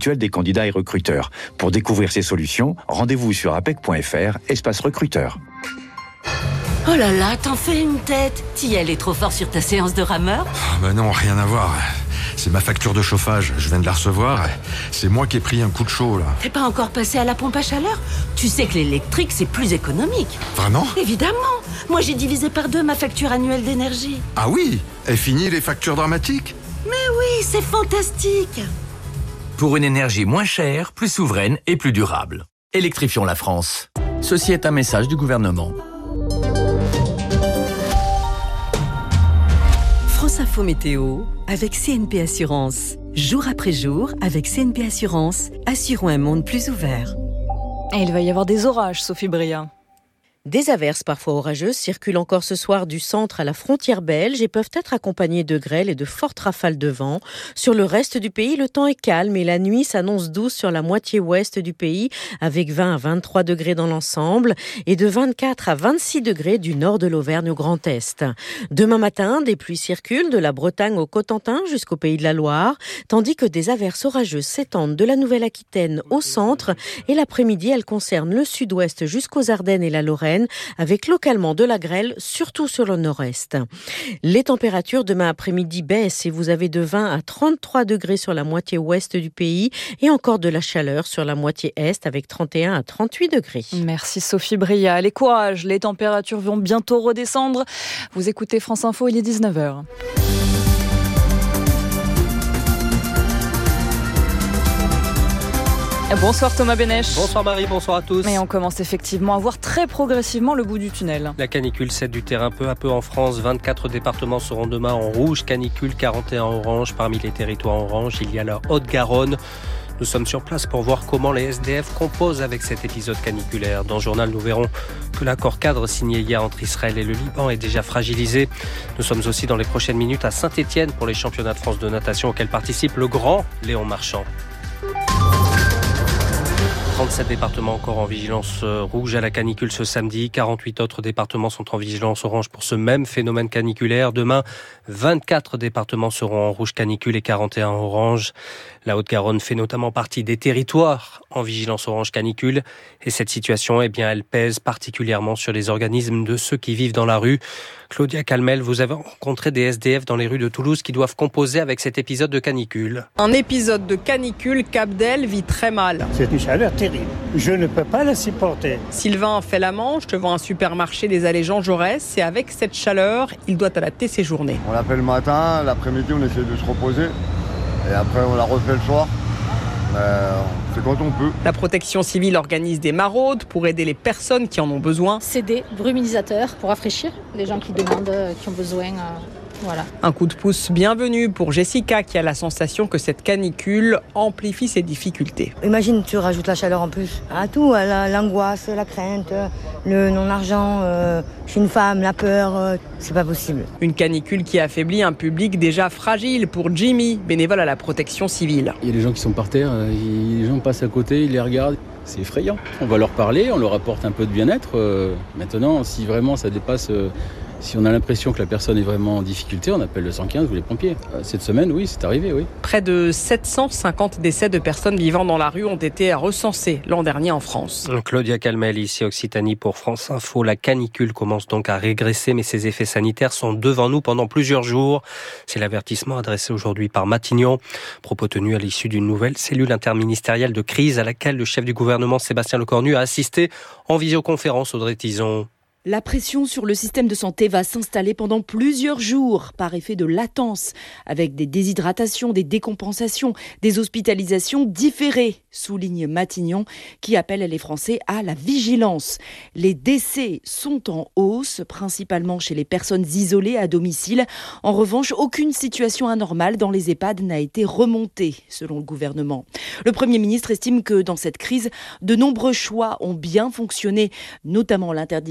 habituelle des candidats et recruteurs. Pour découvrir ces solutions, rendez-vous sur apec.fr, espace recruteur. Oh là là, t'en fais une tête. Thiel est trop fort sur ta séance de rameur? Non, rien à voir. C'est ma facture de chauffage, je viens de la recevoir. C'est moi qui ai pris un coup de chaud, là. T'es pas encore passé à la pompe à chaleur? Tu sais que l'électrique, c'est plus économique. Vraiment? Évidemment. Moi, j'ai divisé par 2 ma facture annuelle d'énergie. Ah oui? Et fini les factures dramatiques? Mais oui, c'est fantastique. Pour une énergie moins chère, plus souveraine et plus durable. Électrifions la France. Ceci est un message du gouvernement. France Info Météo avec CNP Assurance. Jour après jour, avec CNP Assurance, assurons un monde plus ouvert. Et il va y avoir des orages, Sophie Bria. Des averses parfois orageuses circulent encore ce soir du centre à la frontière belge et peuvent être accompagnées de grêle et de fortes rafales de vent. Sur le reste du pays, le temps est calme et la nuit s'annonce douce sur la moitié ouest du pays avec 20 à 23 degrés dans l'ensemble et de 24 à 26 degrés du nord de l'Auvergne au Grand Est. Demain matin, des pluies circulent de la Bretagne au Cotentin jusqu'au Pays de la Loire, tandis que des averses orageuses s'étendent de la Nouvelle-Aquitaine au centre et l'après-midi, elles concernent le sud-ouest jusqu'aux Ardennes et la Lorraine, avec localement de la grêle, surtout sur le nord-est. Les températures demain après-midi baissent et vous avez de 20 à 33 degrés sur la moitié ouest du pays et encore de la chaleur sur la moitié est avec 31 à 38 degrés. Merci Sophie Bria. Allez, courage, les températures vont bientôt redescendre. Vous écoutez France Info, il est 19h. Bonsoir Thomas Bénèche. Bonsoir Marie, bonsoir à tous. Et on commence effectivement à voir très progressivement le bout du tunnel. La canicule cède du terrain peu à peu en France. 24 départements seront demain en rouge, canicule, 41 en orange. Parmi les territoires en orange, il y a la Haute-Garonne. Nous sommes sur place pour voir comment les SDF composent avec cet épisode caniculaire. Dans le journal, nous verrons que l'accord cadre signé hier entre Israël et le Liban est déjà fragilisé. Nous sommes aussi dans les prochaines minutes à Saint-Étienne pour les championnats de France de natation auxquels participe le grand Léon Marchand. 37 départements encore en vigilance rouge à la canicule ce samedi. 48 autres départements sont en vigilance orange pour ce même phénomène caniculaire. Demain, 24 départements seront en rouge canicule et 41 en orange. La Haute-Garonne fait notamment partie des territoires en vigilance orange canicule. Et cette situation, elle pèse particulièrement sur les organismes de ceux qui vivent dans la rue. Claudia Calmel, vous avez rencontré des SDF dans les rues de Toulouse qui doivent composer avec cet épisode de canicule. Un épisode de canicule qu'Abdel vit très mal. C'est une chaleur terrible. Je ne peux pas la supporter. Sylvain fait la manche devant un supermarché des allées Jean Jaurès et avec cette chaleur, il doit adapter ses journées. On l'appelle le matin, l'après-midi on essaie de se reposer et après on la refait le soir. C'est quand on peut. La protection civile organise des maraudes pour aider les personnes qui en ont besoin. C'est des bruminisateurs pour rafraîchir les gens qui demandent, qui ont besoin. Voilà. Un coup de pouce bienvenu pour Jessica qui a la sensation que cette canicule amplifie ses difficultés. Imagine, tu rajoutes la chaleur en plus à tout, à l'angoisse, la crainte, le non-argent, je suis une femme, la peur, c'est pas possible. Une canicule qui affaiblit un public déjà fragile pour Jimmy, bénévole à la protection civile. Il y a des gens qui sont par terre, les gens passent à côté, ils les regardent. C'est effrayant. On va leur parler, on leur apporte un peu de bien-être. Maintenant, si vraiment ça dépasse... Si on a l'impression que la personne est vraiment en difficulté, on appelle le 115 ou les pompiers. Cette semaine, oui, c'est arrivé, oui. Près de 750 décès de personnes vivant dans la rue ont été recensés l'an dernier en France. Claudia Calmel, ici Occitanie pour France Info. La canicule commence donc à régresser, mais ses effets sanitaires sont devant nous pendant plusieurs jours. C'est l'avertissement adressé aujourd'hui par Matignon. Propos tenus à l'issue d'une nouvelle cellule interministérielle de crise à laquelle le chef du gouvernement Sébastien Lecornu a assisté en visioconférence. Audrey Tison. La pression sur le système de santé va s'installer pendant plusieurs jours par effet de latence, avec des déshydratations, des décompensations, des hospitalisations différées, souligne Matignon, qui appelle les Français à la vigilance. Les décès sont en hausse, principalement chez les personnes isolées à domicile. En revanche, aucune situation anormale dans les EHPAD n'a été remontée, selon le gouvernement. Le Premier ministre estime que dans cette crise, de nombreux choix ont bien fonctionné, notamment l'interdiction de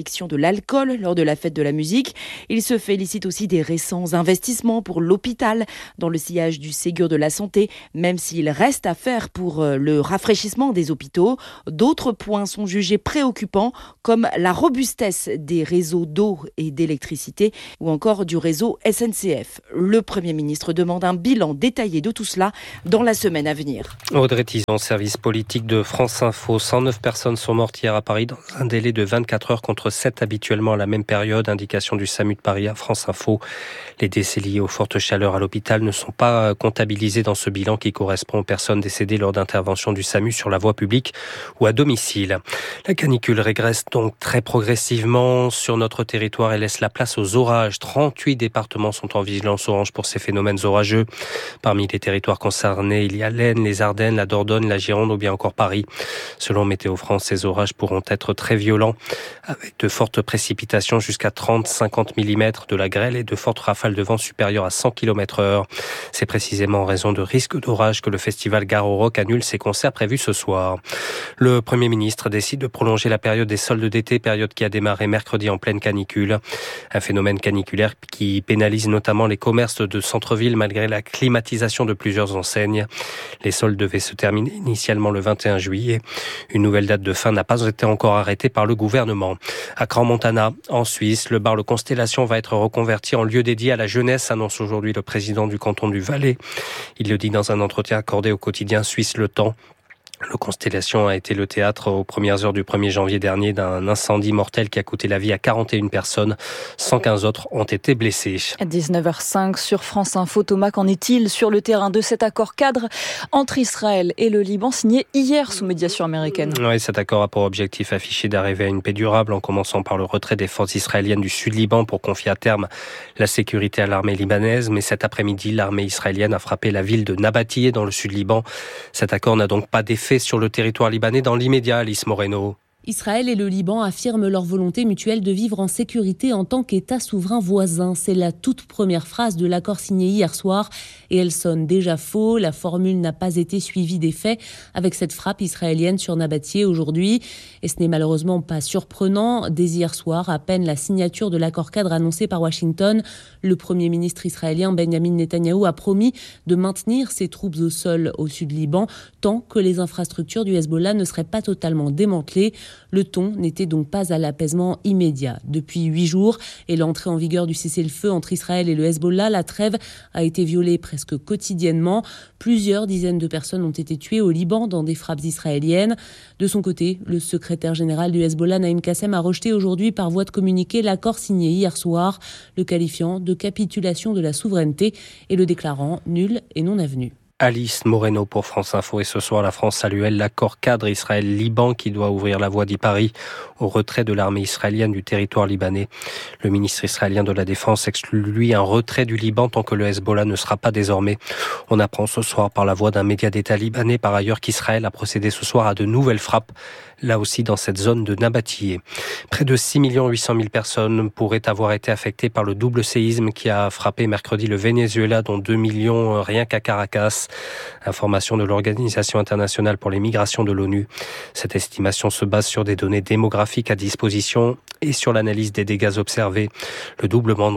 l'alcool lors de la fête de la musique. Il se félicite aussi des récents investissements pour l'hôpital dans le sillage du Ségur de la santé, même s'il reste à faire pour le rafraîchissement des hôpitaux. D'autres points sont jugés préoccupants, comme la robustesse des réseaux d'eau et d'électricité ou encore du réseau SNCF. Le Premier ministre demande un bilan détaillé de tout cela dans la semaine à venir. Audrey Tison, service politique de France Info. 109 personnes sont mortes hier à Paris dans un délai de 24 heures contre 7 habituellement à la même période. Indication du SAMU de Paris à France Info. Les décès liés aux fortes chaleurs à l'hôpital ne sont pas comptabilisés dans ce bilan qui correspond aux personnes décédées lors d'interventions du SAMU sur la voie publique ou à domicile. La canicule régresse donc très progressivement sur notre territoire et laisse la place aux orages. 38 départements sont en vigilance orange pour ces phénomènes orageux. Parmi les territoires concernés, il y a l'Aisne, les Ardennes, la Dordogne, la Gironde ou bien encore Paris. Selon Météo France, ces orages pourront être très violents avec de fortes précipitations jusqu'à 30-50 mm, de la grêle et de fortes rafales de vent supérieures à 100 km/h. C'est précisément en raison de risques d'orage que le festival Gare au Rock annule ses concerts prévus ce soir. Le Premier ministre décide de prolonger la période des soldes d'été, période qui a démarré mercredi en pleine canicule. Un phénomène caniculaire qui pénalise notamment les commerces de centre-ville malgré la climatisation de plusieurs enseignes. Les soldes devaient se terminer initialement le 21 juillet. Une nouvelle date de fin n'a pas été encore arrêtée par le gouvernement. À Crans-Montana, en Suisse, le bar Le Constellation va être reconverti en lieu dédié à la jeunesse, annonce aujourd'hui le président du canton du Valais. Il le dit dans un entretien accordé au quotidien suisse Le Temps. Le Constellation a été le théâtre aux premières heures du 1er janvier dernier d'un incendie mortel qui a coûté la vie à 41 personnes. 115 autres ont été blessés. À 19h05 sur France Info, Thomas, qu'en est-il sur le terrain de cet accord cadre entre Israël et le Liban signé hier sous médiation américaine? Oui, cet accord a pour objectif affiché d'arriver à une paix durable en commençant par le retrait des forces israéliennes du Sud-Liban pour confier à terme la sécurité à l'armée libanaise. Mais cet après-midi, l'armée israélienne a frappé la ville de Nabatiyeh dans le Sud-Liban. Cet accord n'a donc pas d'effet sur le territoire libanais dans l'immédiat, Alice Moreno. Israël et le Liban affirment leur volonté mutuelle de vivre en sécurité en tant qu'État souverain voisin. C'est la toute première phrase de l'accord signé hier soir et elle sonne déjà faux. La formule n'a pas été suivie des faits avec cette frappe israélienne sur Nabatiyeh aujourd'hui. Et ce n'est malheureusement pas surprenant. Dès hier soir, à peine la signature de l'accord cadre annoncé par Washington, le Premier ministre israélien Benjamin Netanyahou a promis de maintenir ses troupes au sol au sud-Liban tant que les infrastructures du Hezbollah ne seraient pas totalement démantelées. Le ton n'était donc pas à l'apaisement immédiat. Depuis 8 jours et l'entrée en vigueur du cessez-le-feu entre Israël et le Hezbollah, la trêve a été violée presque quotidiennement. Plusieurs dizaines de personnes ont été tuées au Liban dans des frappes israéliennes. De son côté, le secrétaire général du Hezbollah, Naïm Kassem, a rejeté aujourd'hui par voie de communiqué l'accord signé hier soir, le qualifiant de capitulation de la souveraineté et le déclarant nul et non avenu. Alice Moreno pour France Info. Et ce soir, la France salue l'accord cadre Israël-Liban qui doit ouvrir la voie, dit Paris, au retrait de l'armée israélienne du territoire libanais. Le ministre israélien de la Défense exclut, lui, un retrait du Liban tant que le Hezbollah ne sera pas désormais. On apprend ce soir par la voix d'un média d'État libanais, par ailleurs, qu'Israël a procédé ce soir à de nouvelles frappes, là aussi dans cette zone de Nabatiyeh. Près de 6 800 000 personnes pourraient avoir été affectées par le double séisme qui a frappé mercredi le Venezuela, dont 2 millions rien qu'à Caracas. Information de l'Organisation internationale pour les migrations de l'ONU. Cette estimation se base sur des données démographiques à disposition et sur l'analyse des dégâts observés. Le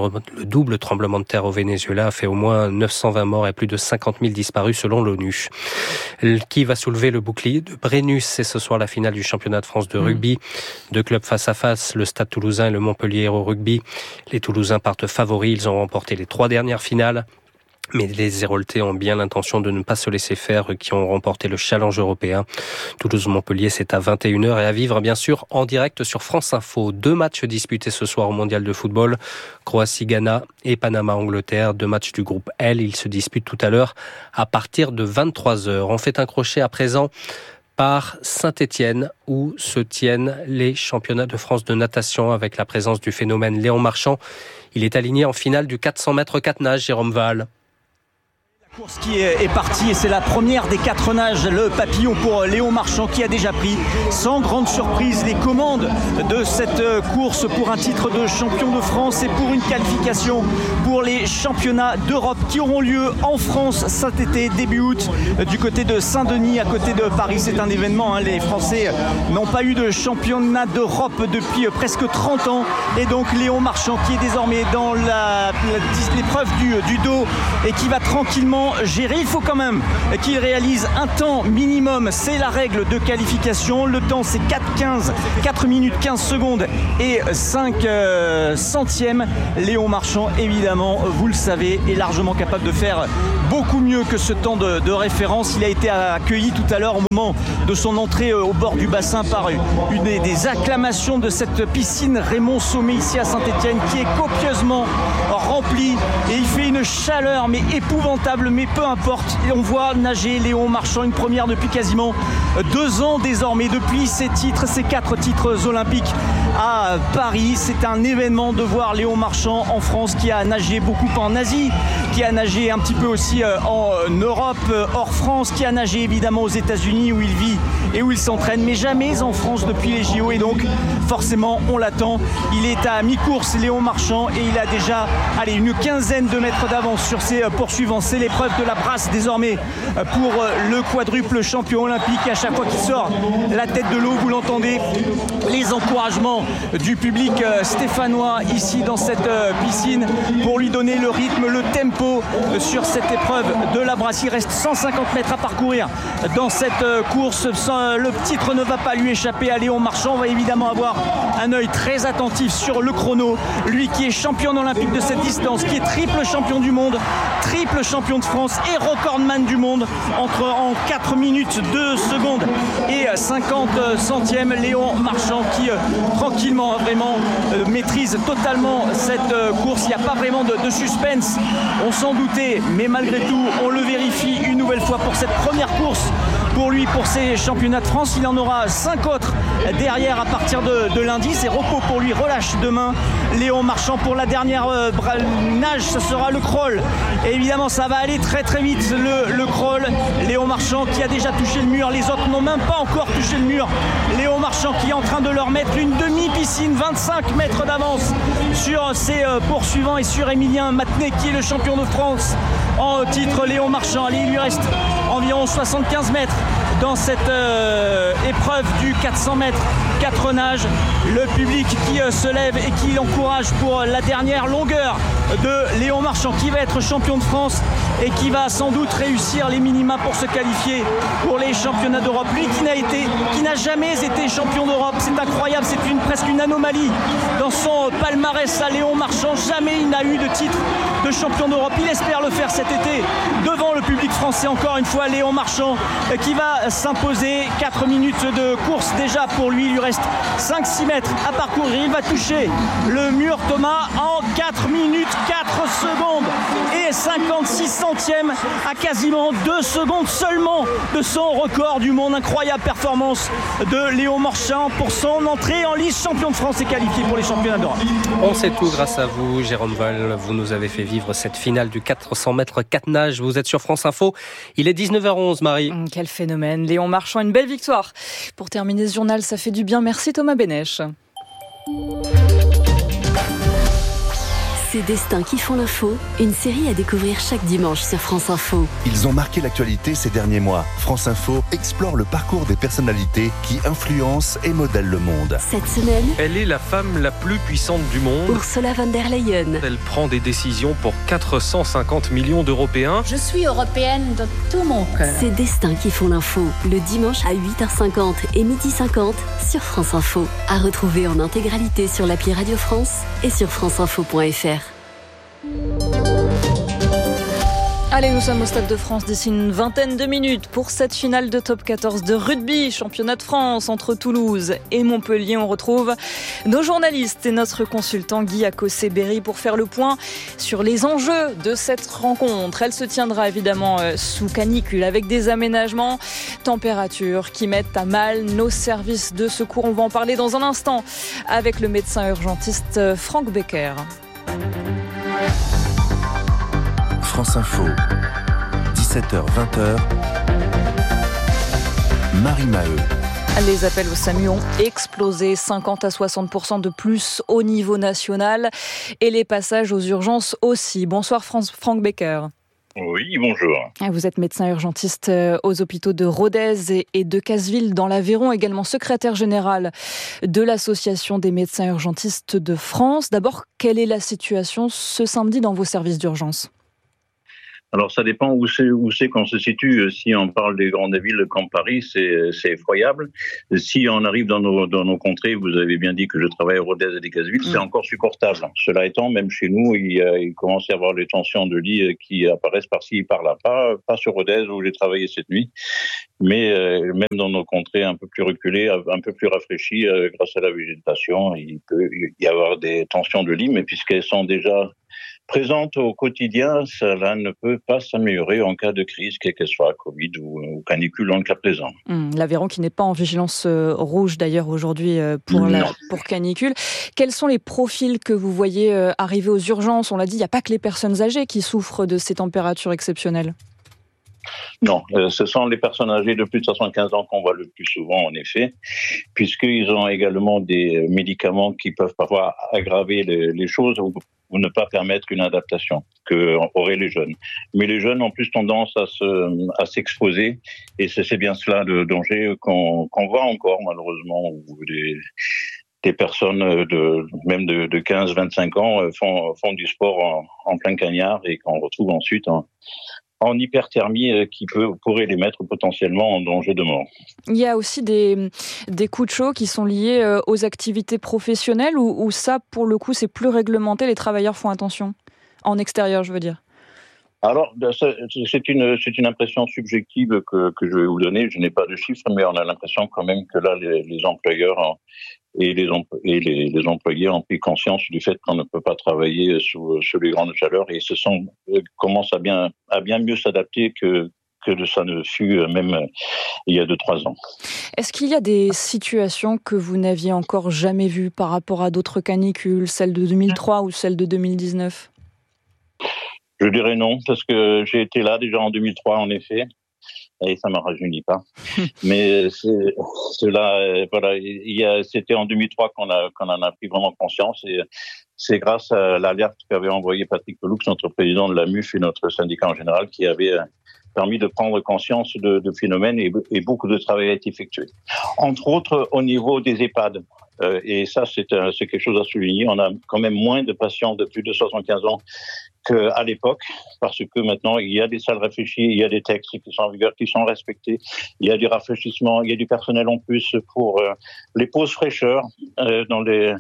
double tremblement de terre au Venezuela a fait au moins 920 morts et plus de 50 000 disparus selon l'ONU. Qui va soulever le bouclier de Brennus? C'est ce soir la finale du championnat de France de rugby. Deux clubs face à face, le Stade Toulousain et le Montpellier Hérault Rugby. Les Toulousains partent favoris, ils ont remporté les 3 dernières finales. Mais les Héroltais ont bien l'intention de ne pas se laisser faire, qui ont remporté le challenge européen. Toulouse-Montpellier, c'est à 21h et à vivre, bien sûr, en direct sur France Info. 2 matchs disputés ce soir au Mondial de football. Croatie-Ghana et Panama-Angleterre. 2 matchs du groupe L. Ils se disputent tout à l'heure à partir de 23h. On fait un crochet à présent par Saint-Étienne, où se tiennent les championnats de France de natation avec la présence du phénomène Léon Marchand. Il est aligné en finale du 400 mètres 4 nages, Jérôme Val. Course qui est partie et c'est la première des 4 nages, le papillon pour Léon Marchand qui a déjà pris sans grande surprise les commandes de cette course pour un titre de champion de France et pour une qualification pour les championnats d'Europe qui auront lieu en France cet été, début août, du côté de Saint-Denis à côté de Paris. C'est un événement, les Français n'ont pas eu de championnat d'Europe depuis presque 30 ans et donc Léon Marchand qui est désormais dans l'épreuve du dos et qui va tranquillement gérer. Il faut quand même qu'il réalise un temps minimum, c'est la règle de qualification. Le temps c'est 4 minutes 15 secondes et 5 centièmes. Léon Marchand évidemment, vous le savez, est largement capable de faire beaucoup mieux que ce temps de référence. Il a été accueilli tout à l'heure au moment de son entrée au bord du bassin par une des acclamations de cette piscine Raymond Sommet ici à Saint-Étienne qui est copieusement remplie et il fait une chaleur mais épouvantable, mais peu importe. Et on voit nager Léon Marchand, une première depuis quasiment 2 ans désormais, depuis ces 4 titres olympiques à Paris. C'est un événement de voir Léon Marchand en France qui a nagé beaucoup en Asie, qui a nagé un petit peu aussi en Europe, hors France, qui a nagé évidemment aux États-Unis où il vit et où il s'entraîne, mais jamais en France depuis les JO et donc forcément on l'attend. Il est à mi-course Léon Marchand et il a déjà une quinzaine de mètres d'avance sur ses poursuivants. C'est l'épreuve de la brasse désormais pour le quadruple champion olympique. À chaque fois qu'il sort la tête de l'eau, vous l'entendez, les encouragements du public stéphanois ici dans cette piscine pour lui donner le rythme, le tempo sur cette épreuve de la brasse. Il reste 150 mètres à parcourir dans cette course. Le titre ne va pas lui échapper à Léon Marchand. On va évidemment avoir un œil très attentif sur le chrono. Lui qui est champion olympique de cette distance, qui est triple champion du monde, triple champion de France et recordman du monde en 4 minutes 2 secondes et 50 centièmes. Léon Marchand qui tranquillement vraiment maîtrise totalement cette course. Il n'y a pas vraiment de suspense, on s'en doutait, mais malgré tout on le vérifie une nouvelle fois pour cette première course pour lui, pour ses championnats de France. Il en aura 5 autres derrière à partir de lundi. C'est repos pour lui, relâche demain. Léon Marchand pour la dernière nage, ce sera le crawl. Et évidemment, ça va aller très très vite, le crawl. Léon Marchand qui a déjà touché le mur, les autres n'ont même pas encore touché le mur. Léon Marchand qui est en train de leur mettre une demi-piscine, 25 mètres d'avance sur ses poursuivants et sur Émilien Matenet qui est le champion de France en titre. Léon Marchand, allez, il lui reste environ 75 mètres dans cette épreuve du 400 mètres 4 nages. Le public qui se lève et qui l'encourage pour la dernière longueur de Léon Marchand qui va être champion de France et qui va sans doute réussir les minima pour se qualifier pour les championnats d'Europe. Lui qui n'a jamais été champion d'Europe, c'est incroyable, c'est presque une anomalie dans son palmarès à Léon Marchand. Jamais il n'a eu de titre de champion d'Europe. Il espère le faire cet été devant le public français. Encore une fois, Léon Marchand qui va s'imposer. 4 minutes de course déjà pour lui. Il lui reste 5-6 mètres à parcourir. Il va toucher le mur, Thomas, en 4 minutes 4 secondes et 56 centièmes, à quasiment 2 secondes seulement de son record du monde. Incroyable performance de Léon Marchand pour son entrée en lice champion de France et qualifié pour les championnats d'Europe. On sait tout grâce à vous, Jérôme Val. Vous nous avez fait vivre cette finale du 400 mètres 4 nages. Vous êtes sur France Info. Il est 19h11, Marie. Quel phénomène. Léon Marchand, une belle victoire. Pour terminer ce journal, ça fait du bien. Merci Thomas Bénèche. Ces destins qui font l'info, une série à découvrir chaque dimanche sur France Info. Ils ont marqué l'actualité ces derniers mois. France Info explore le parcours des personnalités qui influencent et modèlent le monde. Cette semaine, elle est la femme la plus puissante du monde. Ursula von der Leyen. Elle prend des décisions pour 450 millions d'Européens. Je suis européenne de tout mon cœur. Ces destins qui font l'info, le dimanche à 8h50 et 12h50 sur France Info. À retrouver en intégralité sur l'appli Radio France et sur franceinfo.fr. Allez, nous sommes au Stade de France d'ici une vingtaine de minutes pour cette finale de top 14 de rugby, championnat de France entre Toulouse et Montpellier. On retrouve nos journalistes et notre consultant Guy Acossé-Berry pour faire le point sur les enjeux de cette rencontre. Elle se tiendra évidemment sous canicule avec des aménagements, températures qui mettent à mal nos services de secours. On va en parler dans un instant avec le médecin urgentiste Franck Becker. France Info, 17h-20h, Marie Maheu. Les appels au SAMU ont explosé, 50 à 60% de plus au niveau national, et les passages aux urgences aussi. Bonsoir Franck Becker. Oui, bonjour. Vous êtes médecin urgentiste aux hôpitaux de Rodez et de Casseville dans l'Aveyron, également secrétaire général de l'Association des médecins urgentistes de France. D'abord, quelle est la situation ce samedi dans vos services d'urgence ? Alors ça dépend où c'est qu'on se situe. Si on parle des grandes villes comme Paris, c'est effroyable. Si on arrive dans nos contrées, vous avez bien dit que je travaille à Rodez et Casseville, c'est encore supportable. Cela étant, même chez nous, il commence à y avoir des tensions de lit qui apparaissent par-ci, par-là. Pas sur Rodez où j'ai travaillé cette nuit, mais même dans nos contrées un peu plus reculées, un peu plus rafraîchies, grâce à la végétation, il peut y avoir des tensions de lit, mais puisqu'elles sont déjà présente au quotidien, cela ne peut pas s'améliorer en cas de crise, quelle qu'elle soit, Covid ou canicule dans le cas présent. L'Aveyron qui n'est pas en vigilance rouge d'ailleurs aujourd'hui pour canicule. Quels sont les profils que vous voyez arriver aux urgences ? On l'a dit, il n'y a pas que les personnes âgées qui souffrent de ces températures exceptionnelles. Non, ce sont les personnes âgées de plus de 75 ans qu'on voit le plus souvent, en effet, puisqu'ils ont également des médicaments qui peuvent parfois aggraver les choses ou ne pas permettre une adaptation qu'auraient les jeunes. Mais les jeunes ont plus tendance à s'exposer, et c'est bien cela le danger qu'on voit encore, malheureusement, où des personnes même de 15-25 ans font du sport en plein cagnard et qu'on retrouve ensuite en hyperthermie qui pourrait les mettre potentiellement en danger de mort. Il y a aussi des coups de chaud qui sont liés aux activités professionnelles ou ça, pour le coup, c'est plus réglementé, les travailleurs font attention ? En extérieur, je veux dire. Alors, c'est une impression subjective que je vais vous donner. Je n'ai pas de chiffres, mais on a l'impression quand même que là, les employeurs et les employés ont pris conscience du fait qu'on ne peut pas travailler sous les grandes chaleurs et commencent à bien mieux s'adapter que ça ne fut même il y a 2-3 ans. Est-ce qu'il y a des situations que vous n'aviez encore jamais vues par rapport à d'autres canicules, celle de 2003 ou celle de 2019 ? Je dirais non, parce que j'ai été là déjà en 2003, en effet, et ça ne me rajeunit pas. Mais c'était en 2003 qu'on en a pris vraiment conscience, et c'est grâce à l'alerte qu'avait envoyé Patrick Peloux, notre président de la MUF et notre syndicat en général, qui avait permis de prendre conscience de phénomènes et beaucoup de travail a été effectué. Entre autres, au niveau des EHPAD. Et ça, c'est quelque chose à souligner. On a quand même moins de patients de plus de 75 ans qu'à l'époque, parce que maintenant, il y a des salles réfléchies, il y a des textes qui sont en vigueur, qui sont respectés, il y a du rafraîchissement, il y a du personnel en plus pour les pauses fraîcheurs dans les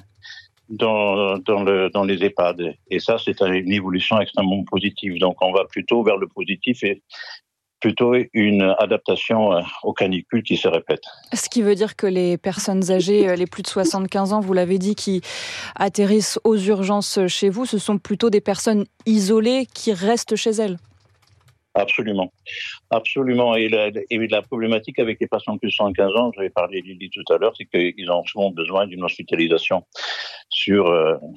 EHPAD. Et ça, c'est une évolution extrêmement positive. Donc, on va plutôt vers le positif et plutôt une adaptation aux canicules qui se répètent. Ce qui veut dire que les personnes âgées, les plus de 75 ans, vous l'avez dit, qui atterrissent aux urgences chez vous, ce sont plutôt des personnes isolées qui restent chez elles. Absolument. Absolument. Et la problématique avec les patients de plus de 75 ans, j'avais parlé Lily tout à l'heure, c'est qu'ils ont souvent besoin d'une hospitalisation sur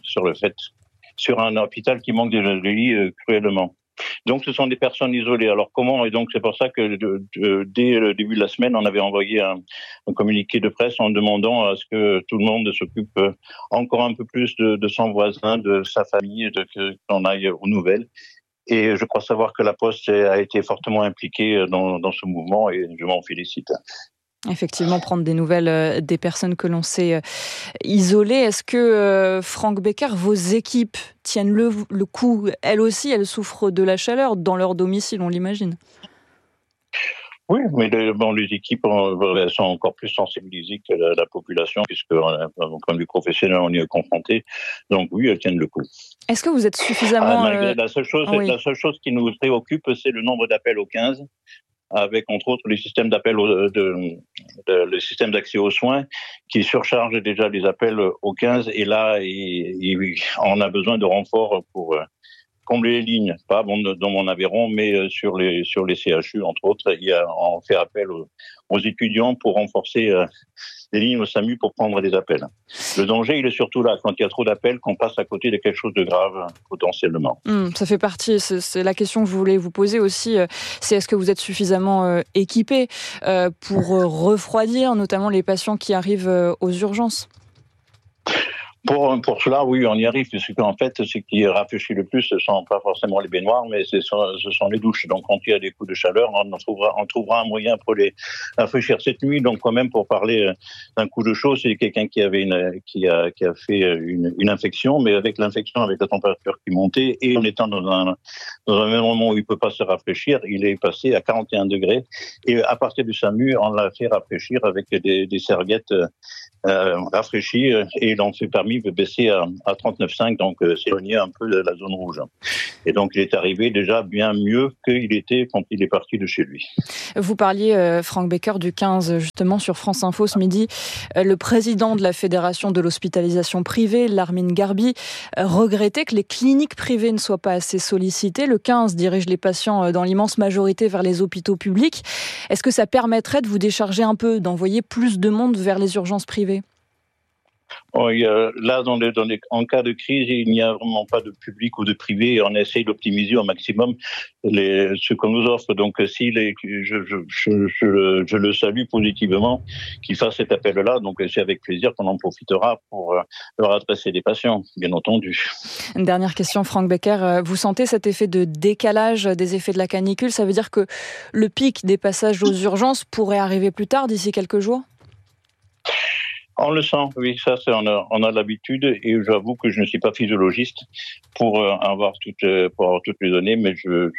un hôpital qui manque de lits cruellement. Donc, ce sont des personnes isolées. Alors, comment ? Et donc, c'est pour ça que dès le début de la semaine, on avait envoyé un communiqué de presse en demandant à ce que tout le monde s'occupe encore un peu plus de son voisin, de sa famille, qu'on aille aux nouvelles. Et je crois savoir que la Poste a été fortement impliquée dans ce mouvement et je m'en félicite. Effectivement, prendre des nouvelles des personnes que l'on sait isolées. Est-ce que, Franck Becker, vos équipes tiennent le coup ? Elles aussi, elles souffrent de la chaleur dans leur domicile, on l'imagine. Oui, mais les équipes sont encore plus sensibilisées que la population, puisque d'un point de vue professionnel, on y est confronté. Donc oui, elles tiennent le coup. Est-ce que vous êtes suffisamment... La seule chose qui nous préoccupe, c'est le nombre d'appels au 15, avec entre autres les systèmes d'appel le système d'accès aux soins qui surcharge déjà les appels au 15 et là on a besoin de renforts pour combler les lignes, pas dans mon Aveyron, mais sur les CHU entre autres, on fait appel aux étudiants pour renforcer lignes au SAMU pour prendre des appels. Le danger, il est surtout là, quand il y a trop d'appels, qu'on passe à côté de quelque chose de grave, potentiellement. Ça fait partie, c'est la question que je voulais vous poser aussi, c'est est-ce que vous êtes suffisamment équipé pour refroidir notamment les patients qui arrivent aux urgences ? Pour cela, oui, on y arrive, parce qu'en fait, ce qui rafraîchit le plus, ce sont pas forcément les baignoires, mais ce sont les douches. Donc, quand il y a des coups de chaleur, on trouvera un moyen pour les rafraîchir. Cette nuit, donc, quand même, pour parler d'un coup de chaud, c'est quelqu'un qui a fait une infection, mais avec l'infection, avec la température qui montait, et en étant dans un même moment où il peut pas se rafraîchir, il est passé à 41 degrés. Et à partir du SAMU, on l'a fait rafraîchir avec des serviettes rafraîchies, et l'on s'est permis de baisser à 39,5, donc s'éloigner un peu de la zone rouge. Et donc il est arrivé déjà bien mieux qu'il était quand il est parti de chez lui. Vous parliez, Franck Becker, du 15, justement, sur France Info ce midi. Le président de la Fédération de l'hospitalisation privée, Larmine Garbi, regrettait que les cliniques privées ne soient pas assez sollicitées. Le 15 dirige les patients dans l'immense majorité vers les hôpitaux publics. Est-ce que ça permettrait de vous décharger un peu, d'envoyer plus de monde vers les urgences privées ? Là, en cas de crise, il n'y a vraiment pas de public ou de privé. On essaye d'optimiser au maximum ce qu'on nous offre. Donc, je le salue positivement qu'il fasse cet appel-là. Donc, c'est avec plaisir qu'on en profitera pour leur adresser des patients, bien entendu. Une dernière question, Franck Becker. Vous sentez cet effet de décalage des effets de la canicule ? Ça veut dire que le pic des passages aux urgences pourrait arriver plus tard, d'ici quelques jours ? On le sent, oui, ça, on a l'habitude, et j'avoue que je ne suis pas physiologiste pour avoir toutes les données, mais je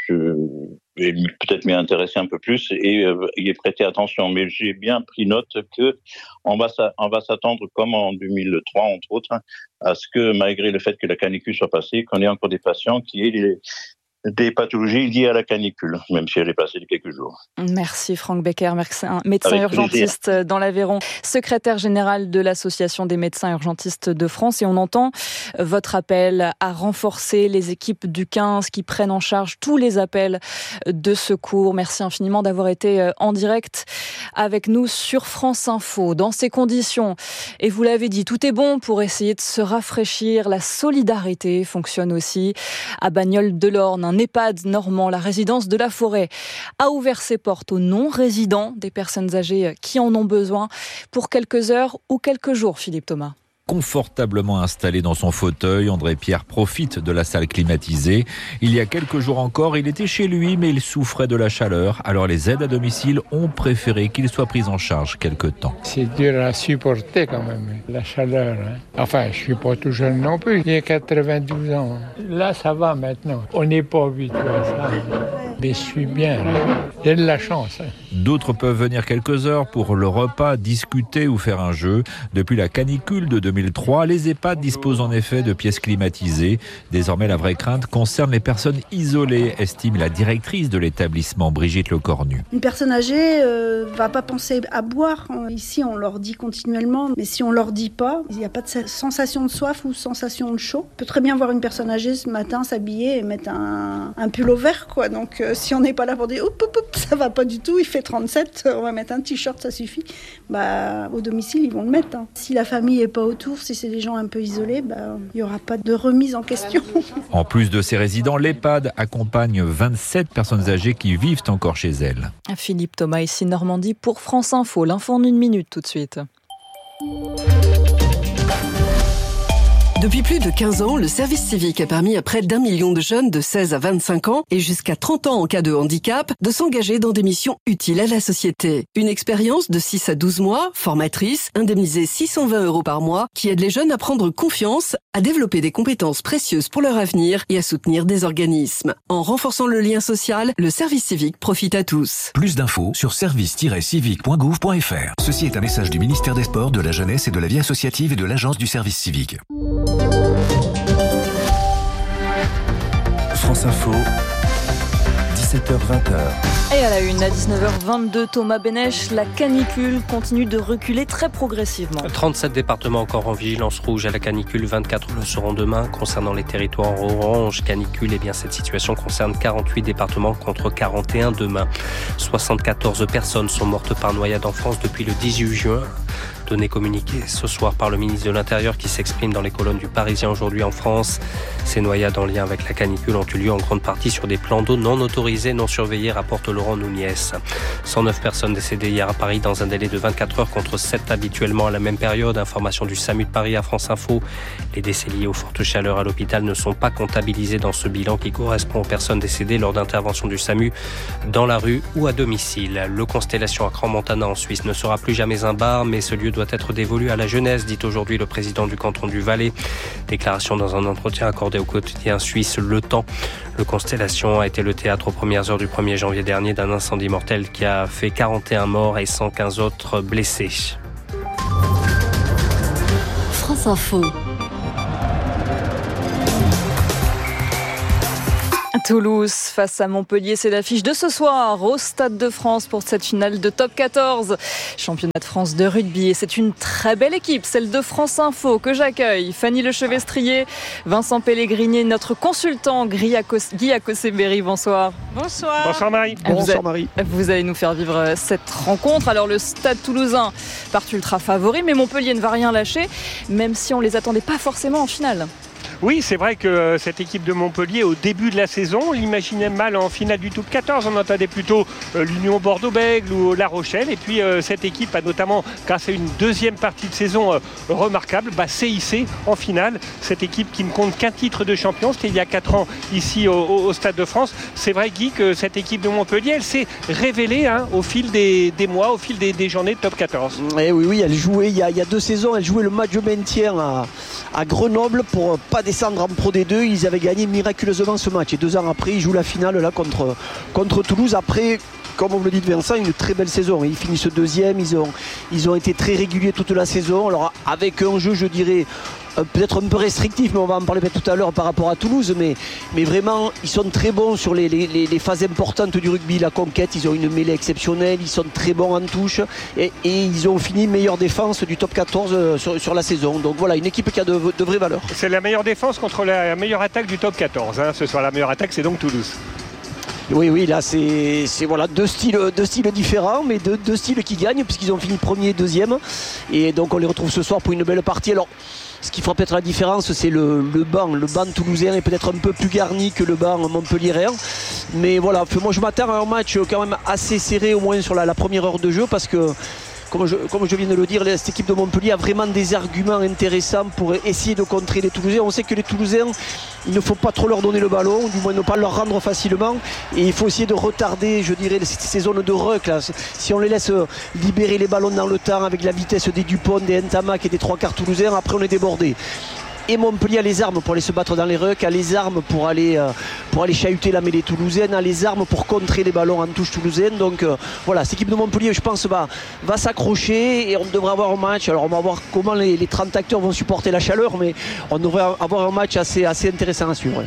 vais peut-être m'y intéresser un peu plus et y prêter attention. Mais j'ai bien pris note que on va s'attendre, comme en 2003 entre autres, à ce que, malgré le fait que la canicule soit passée, qu'on ait encore des patients qui aient des pathologies liées à la canicule, même si elle est passée de quelques jours. Merci Franck Becker, médecin urgentiste dans l'Aveyron, secrétaire général de l'Association des médecins urgentistes de France. Et on entend votre appel à renforcer les équipes du 15 qui prennent en charge tous les appels de secours. Merci infiniment d'avoir été en direct avec nous sur France Info. Dans ces conditions, et vous l'avez dit, tout est bon pour essayer de se rafraîchir. La solidarité fonctionne aussi. À Bagnoles-de-l'Orne, un EHPAD normand, la résidence de la Forêt, a ouvert ses portes aux non-résidents, des personnes âgées qui en ont besoin, pour quelques heures ou quelques jours, Philippe Thomas. Confortablement installé dans son fauteuil, André Pierre profite de la salle climatisée. Il y a quelques jours encore, il était chez lui, mais il souffrait de la chaleur. Alors les aides à domicile ont préféré qu'il soit pris en charge quelque temps. C'est dur à supporter quand même, la chaleur. Enfin, je suis pas tout jeune non plus, j'ai 92 ans. Là, ça va maintenant. On n'est pas habitué à ça. Mais je suis bien, là. J'ai de la chance. D'autres peuvent venir quelques heures pour le repas, discuter ou faire un jeu. Depuis la canicule de 2003, les EHPAD disposent en effet de pièces climatisées. Désormais, la vraie crainte concerne les personnes isolées, estime la directrice de l'établissement, Brigitte Lecornu. Une personne âgée va pas penser à boire. Ici, on leur dit continuellement, mais si on leur dit pas, il n'y a pas de sensation de soif ou sensation de chaud. On peut très bien voir une personne âgée ce matin s'habiller et mettre un pull au vert, quoi. Donc, si on n'est pas là pour dire ça va pas du tout, il fait 37, on va mettre un t-shirt, ça suffit. Au domicile, ils vont le mettre. Si la famille est pas autour, si c'est des gens un peu isolés, il n'y aura pas de remise en question. En plus de ces résidents, l'EHPAD accompagne 27 personnes âgées qui vivent encore chez elles. Philippe Thomas, ici Normandie pour France Info. L'info en 1 minute tout de suite. Depuis plus de 15 ans, le service civique a permis à près d'1 million de jeunes de 16 à 25 ans et jusqu'à 30 ans en cas de handicap de s'engager dans des missions utiles à la société. Une expérience de 6 à 12 mois, formatrice, indemnisée 620 € par mois, qui aide les jeunes à prendre confiance, à développer des compétences précieuses pour leur avenir et à soutenir des organismes. En renforçant le lien social, le service civique profite à tous. Plus d'infos sur service-civique.gouv.fr. Ceci est un message du ministère des Sports, de la Jeunesse et de la Vie associative et de l'Agence du service civique. France Info, 17h-20h. Et à la une, à 19h22, Thomas Bénèche, la canicule continue de reculer très progressivement. 37 départements encore en vigilance rouge à la canicule, 24 le seront demain. Concernant les territoires orange canicule, cette situation concerne 48 départements contre 41 demain. 74 personnes sont mortes par noyade en France depuis le 18 juin. Données communiquées ce soir par le ministre de l'Intérieur qui s'exprime dans les colonnes du Parisien aujourd'hui en France. Ces noyades en lien avec la canicule ont eu lieu en grande partie sur des plans d'eau non autorisés, non surveillés, rapporte Laurent Nunez. 109 personnes décédées hier à Paris dans un délai de 24 heures contre 7 habituellement à la même période. Information du SAMU de Paris à France Info. Les décès liés aux fortes chaleurs à l'hôpital ne sont pas comptabilisés dans ce bilan qui correspond aux personnes décédées lors d'interventions du SAMU dans la rue ou à domicile. Le Constellation à Crans-Montana en Suisse ne sera plus jamais un bar, mais ce lieu doit être dévolu à la jeunesse, dit aujourd'hui le président du canton du Valais. Déclaration dans un entretien accordé au quotidien suisse Le Temps. Le Constellation a été le théâtre aux premières heures du 1er janvier dernier d'un incendie mortel qui a fait 41 morts et 115 autres blessés. France Info. Toulouse face à Montpellier, c'est l'affiche de ce soir au Stade de France pour cette finale de Top 14. Championnat de France de rugby et c'est une très belle équipe, celle de France Info que j'accueille. Fanny Lechevestrier, Vincent Pellegrini, notre consultant Guy Akoseberi, bonsoir. Bonsoir. Bonsoir Marie. Bonsoir Marie. Vous allez nous faire vivre cette rencontre. Alors le Stade toulousain part ultra favori, mais Montpellier ne va rien lâcher, même si on ne les attendait pas forcément en finale. Oui, c'est vrai que cette équipe de Montpellier, au début de la saison, on l'imaginait mal en finale du Top 14. On entendait plutôt l'Union Bordeaux-Bègles ou La Rochelle. Et puis cette équipe a notamment, grâce à une deuxième partie de saison remarquable, s'est hissée en finale. Cette équipe qui ne compte qu'un titre de champion, c'était il y a 4 ans ici au Stade de France. C'est vrai, Guy, que cette équipe de Montpellier, elle s'est révélée au fil des mois, au fil des journées de Top 14. Et oui, elle jouait il y a 2 saisons, elle jouait le match de maintien à Grenoble pour pas descendre en Pro D2. Ils avaient gagné miraculeusement ce match et 2 ans après ils jouent la finale là contre Toulouse. Après, comme vous le dites Vincent, une très belle saison. Ils finissent 2e, ils ont été très réguliers toute la saison. Alors avec un jeu, je dirais peut-être un peu restrictif, mais on va en parler tout à l'heure par rapport à Toulouse, mais vraiment ils sont très bons sur les phases importantes du rugby, la conquête. Ils ont une mêlée exceptionnelle, ils sont très bons en touche et ils ont fini meilleure défense du Top 14 sur la saison. Donc voilà, une équipe qui a de vraies valeurs. C'est la meilleure défense contre la meilleure attaque du Top 14 ce soir. La meilleure attaque, c'est donc Toulouse. Oui, là c'est voilà, deux styles différents, mais deux styles qui gagnent puisqu'ils ont fini premier et 2e, et donc on les retrouve ce soir pour une belle partie. Alors ce qui fera peut-être la différence, c'est le banc toulousain est peut-être un peu plus garni que le banc montpelliérain, mais voilà, moi je m'attends à un match quand même assez serré, au moins sur la première heure de jeu, parce que comme je viens de le dire, cette équipe de Montpellier a vraiment des arguments intéressants pour essayer de contrer les Toulousains. On sait que les Toulousains, il ne faut pas trop leur donner le ballon, du moins ne pas leur rendre facilement, et il faut essayer de retarder, je dirais, ces zones de ruck là. Si on les laisse libérer les ballons dans le temps avec la vitesse des Dupont, des Ntamak et des 3/4 toulousains, après on est débordé. Et Montpellier a les armes pour aller se battre dans les rucks, a les armes pour aller chahuter la mêlée toulousaine, a les armes pour contrer les ballons en touche toulousaine. Donc voilà, cette équipe de Montpellier, je pense, va s'accrocher et on devrait avoir un match. Alors on va voir comment les 30 acteurs vont supporter la chaleur, mais on devrait avoir un match assez intéressant à suivre.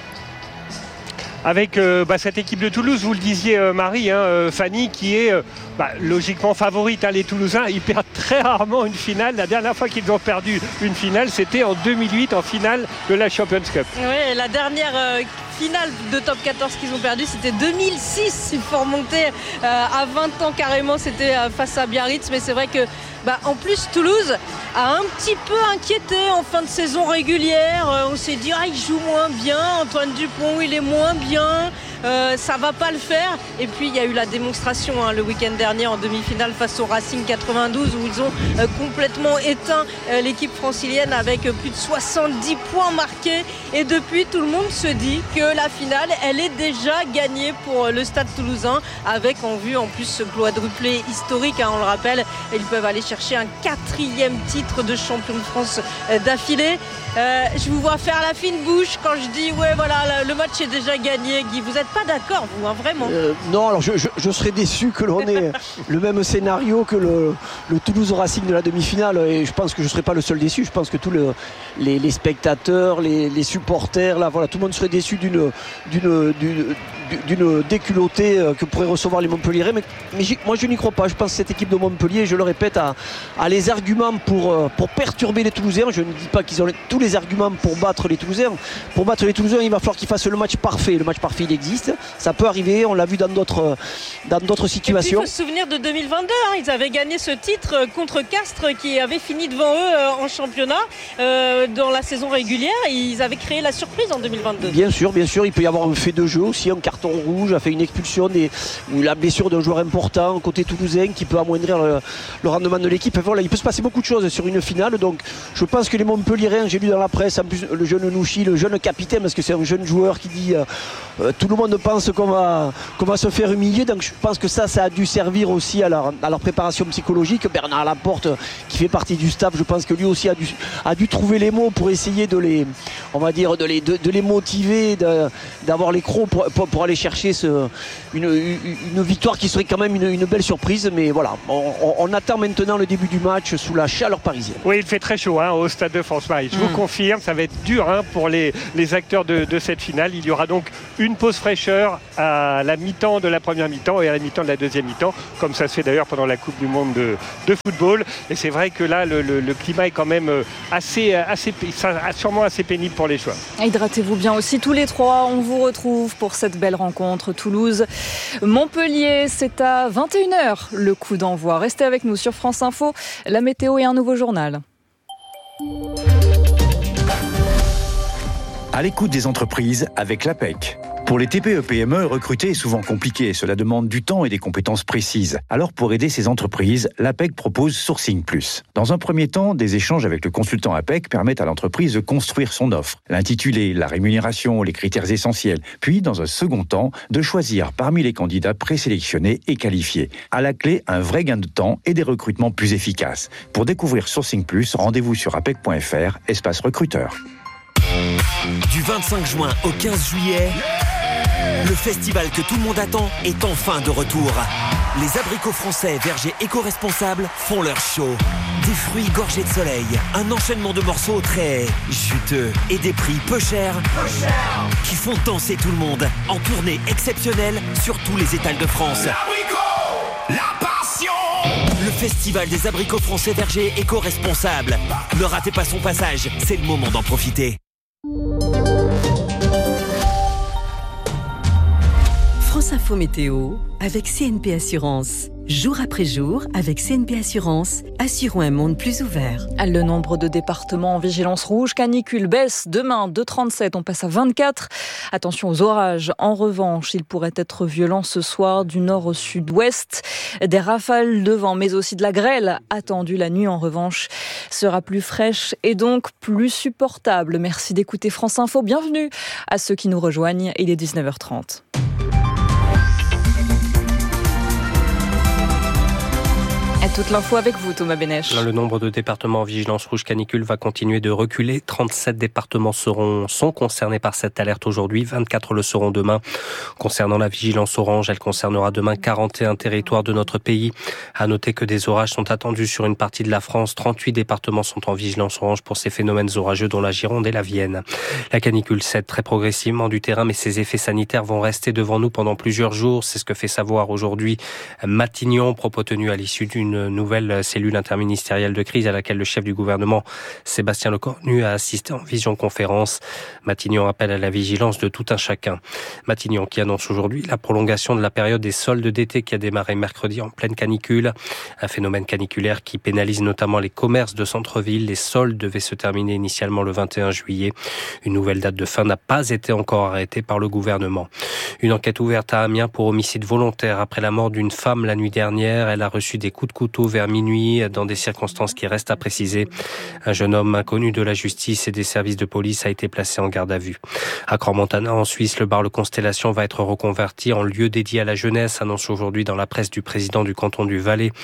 Avec cette équipe de Toulouse, vous le disiez Marie, Fanny, qui est logiquement favorite. Les Toulousains, ils perdent très rarement une finale. La dernière fois qu'ils ont perdu une finale, c'était en 2008, en finale de la Champions Cup. Oui, la dernière finale de Top 14 qu'ils ont perdu, c'était 2006. Il faut remonter à 20 ans carrément, c'était face à Biarritz. Mais c'est vrai que en plus, Toulouse a un petit peu inquiété en fin de saison régulière. On s'est dit, il joue moins bien. Antoine Dupont, il est moins bien. Ça va pas le faire. Et puis, il y a eu la démonstration le week-end dernier en demi-finale face au Racing 92 où ils ont complètement éteint l'équipe francilienne avec plus de 70 points marqués. Et depuis, tout le monde se dit que la finale, elle est déjà gagnée pour le Stade toulousain avec en vue en plus ce quadruplé historique. On le rappelle, ils peuvent aller chercher un 4e titre de champion de France d'affilée. Je vous vois faire la fine bouche quand je dis le match est déjà gagné. Guy, vous n'êtes pas d'accord, vous, vraiment? Non, alors je serais déçu que l'on ait le même scénario que le Toulouse Racing de la demi-finale, et je pense que je ne serais pas le seul déçu. Je pense que tous les spectateurs, les supporters, tout le monde serait déçu d'une d'une déculottée que pourraient recevoir les Montpelliérais. Mais moi je n'y crois pas. Je pense que cette équipe de Montpellier, je le répète, a les arguments pour perturber les Toulousains. Je ne dis pas qu'ils ont tous les arguments pour battre les Toulousains. Pour battre les Toulousains, il va falloir qu'ils fassent le match parfait. Le match parfait, il existe. Ça peut arriver, on l'a vu dans d'autres situations. Il faut se souvenir de 2022, ils avaient gagné ce titre contre Castres qui avait fini devant eux en championnat dans la saison régulière. Ils avaient créé la surprise en 2022. Bien sûr, il peut y avoir un fait de jeu aussi, un carton rouge, a fait une expulsion ou la blessure d'un joueur important côté toulousain qui peut amoindrir le rendement de l'équipe. Voilà, il peut se passer beaucoup de choses sur une finale, donc je pense que les Montpelliérains, j'ai lu dans la presse en plus le jeune Nouchi, le jeune capitaine, parce que c'est un jeune joueur qui dit tout le monde pense qu'on va se faire humilier, donc je pense que ça a dû servir aussi à leur préparation psychologique. Bernard Laporte, qui fait partie du staff, je pense que lui aussi a dû trouver les mots pour essayer de les motiver, d'avoir les crocs pour aller chercher une victoire qui serait quand même une belle surprise. Mais voilà, on attend maintenant le début du match sous la chaleur parisienne. Oui, il fait très chaud au Stade de France-Marie. Je vous confirme, ça va être dur pour les acteurs de cette finale. Il y aura donc une pause fraîcheur à la mi-temps de la première mi-temps et à la mi-temps de la deuxième mi-temps, comme ça se fait d'ailleurs pendant la Coupe du Monde de football. Et c'est vrai que là, le climat est quand même sûrement assez pénible pour les choix. Hydratez-vous bien aussi tous les trois. On vous retrouve pour cette belle rencontre Toulouse-Montpellier. C'est à 21h le coup d'envoi. Restez avec nous sur France Info. La météo et un nouveau journal. À l'écoute des entreprises avec l'APEC. Pour les TPE-PME, recruter est souvent compliqué. Cela demande du temps et des compétences précises. Alors, pour aider ces entreprises, l'APEC propose Sourcing Plus. Dans un premier temps, des échanges avec le consultant APEC permettent à l'entreprise de construire son offre, l'intitulé, la rémunération, les critères essentiels. Puis, dans un second temps, de choisir parmi les candidats présélectionnés et qualifiés. À la clé, un vrai gain de temps et des recrutements plus efficaces. Pour découvrir Sourcing Plus, rendez-vous sur apec.fr, espace recruteur. Du 25 juin au 15 juillet, le festival que tout le monde attend est enfin de retour. Les abricots français vergers éco-responsables font leur show. Des fruits gorgés de soleil, un enchaînement de morceaux très juteux et des prix peu chers qui font danser tout le monde en tournée exceptionnelle sur tous les étals de France. La passion! Le festival des abricots français vergers éco-responsables. Ne ratez pas son passage, c'est le moment d'en profiter. France Info Météo avec CNP Assurance. Jour après jour, avec CNP Assurance, assurons un monde plus ouvert. Le nombre de départements en vigilance rouge canicule baisse. Demain, de 37, on passe à 24. Attention aux orages. En revanche, ils pourraient être violents ce soir du nord au sud-ouest. Des rafales de vent, mais aussi de la grêle attendue. La nuit, en revanche, sera plus fraîche et donc plus supportable. Merci d'écouter France Info. Bienvenue à ceux qui nous rejoignent. Il est 19h30. Et toute l'info avec vous, Thomas Bénèche. Le nombre de départements en vigilance rouge canicule va continuer de reculer. 37 départements sont concernés par cette alerte aujourd'hui. 24 le seront demain. Concernant la vigilance orange, elle concernera demain 41 territoires de notre pays. À noter que des orages sont attendus sur une partie de la France. 38 départements sont en vigilance orange pour ces phénomènes orageux, dont la Gironde et la Vienne. La canicule cède très progressivement du terrain, mais ses effets sanitaires vont rester devant nous pendant plusieurs jours. C'est ce que fait savoir aujourd'hui Matignon, propos tenu à l'issue d'une nouvelle cellule interministérielle de crise à laquelle le chef du gouvernement, Sébastien Lecornu, a assisté en visioconférence. Matignon appelle à la vigilance de tout un chacun. Matignon qui annonce aujourd'hui la prolongation de la période des soldes d'été qui a démarré mercredi en pleine canicule. Un phénomène caniculaire qui pénalise notamment les commerces de centre-ville. Les soldes devaient se terminer initialement le 21 juillet. Une nouvelle date de fin n'a pas été encore arrêtée par le gouvernement. Une enquête ouverte à Amiens pour homicide volontaire après la mort d'une femme la nuit dernière. Elle a reçu des coups de couteau vers minuit dans des circonstances qui restent à préciser. Un jeune homme inconnu de la justice et des services de police a été placé en garde à vue. À Crans-Montana, en Suisse, le bar Le Constellation va être reconverti en lieu dédié à la jeunesse, annonce aujourd'hui dans la presse du président du canton du Valais.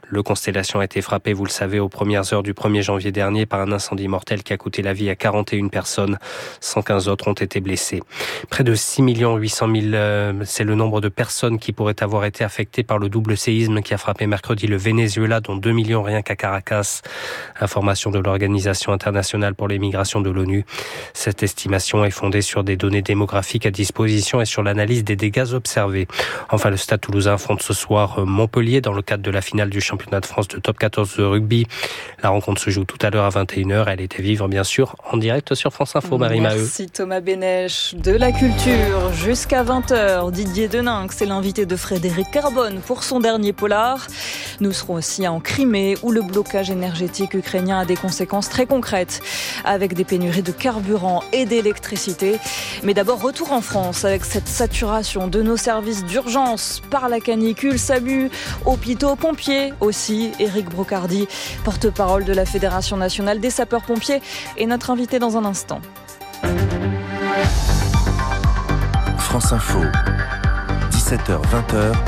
Le Constellation a été frappé, vous le savez, aux premières heures du 1er janvier dernier par un incendie mortel qui a coûté la vie à 41 personnes. 115 autres ont été blessés. Près de 6 800 000, c'est le nombre de personnes qui pourraient avoir été affectées par le double séisme qui a frappé mercredi le Venezuela, dont 2 millions rien qu'à Caracas. Information de l'Organisation internationale pour les migrations de l'ONU. Cette estimation est fondée sur des données démographiques à disposition et sur l'analyse des dégâts observés. Enfin, le Stade Toulousain affronte ce soir Montpellier dans le cadre de la finale du championnat de France de top 14 de rugby. La rencontre se joue tout à l'heure à 21h. Elle est à vivre, bien sûr, en direct sur France Info. Marie Maheu. Merci Thomas Bénèche. De la culture jusqu'à 20h. Didier Deninx est l'invité de Frédéric Carbone pour son dernier polar. Nous serons aussi en Crimée où le blocage énergétique ukrainien a des conséquences très concrètes avec des pénuries de carburant et d'électricité. Mais d'abord, retour en France avec cette saturation de nos services d'urgence par la canicule. SAMU, hôpitaux, pompiers aussi. Éric Brocardi, porte-parole de la Fédération nationale des sapeurs-pompiers, est notre invité dans un instant. France Info, 17h-20h,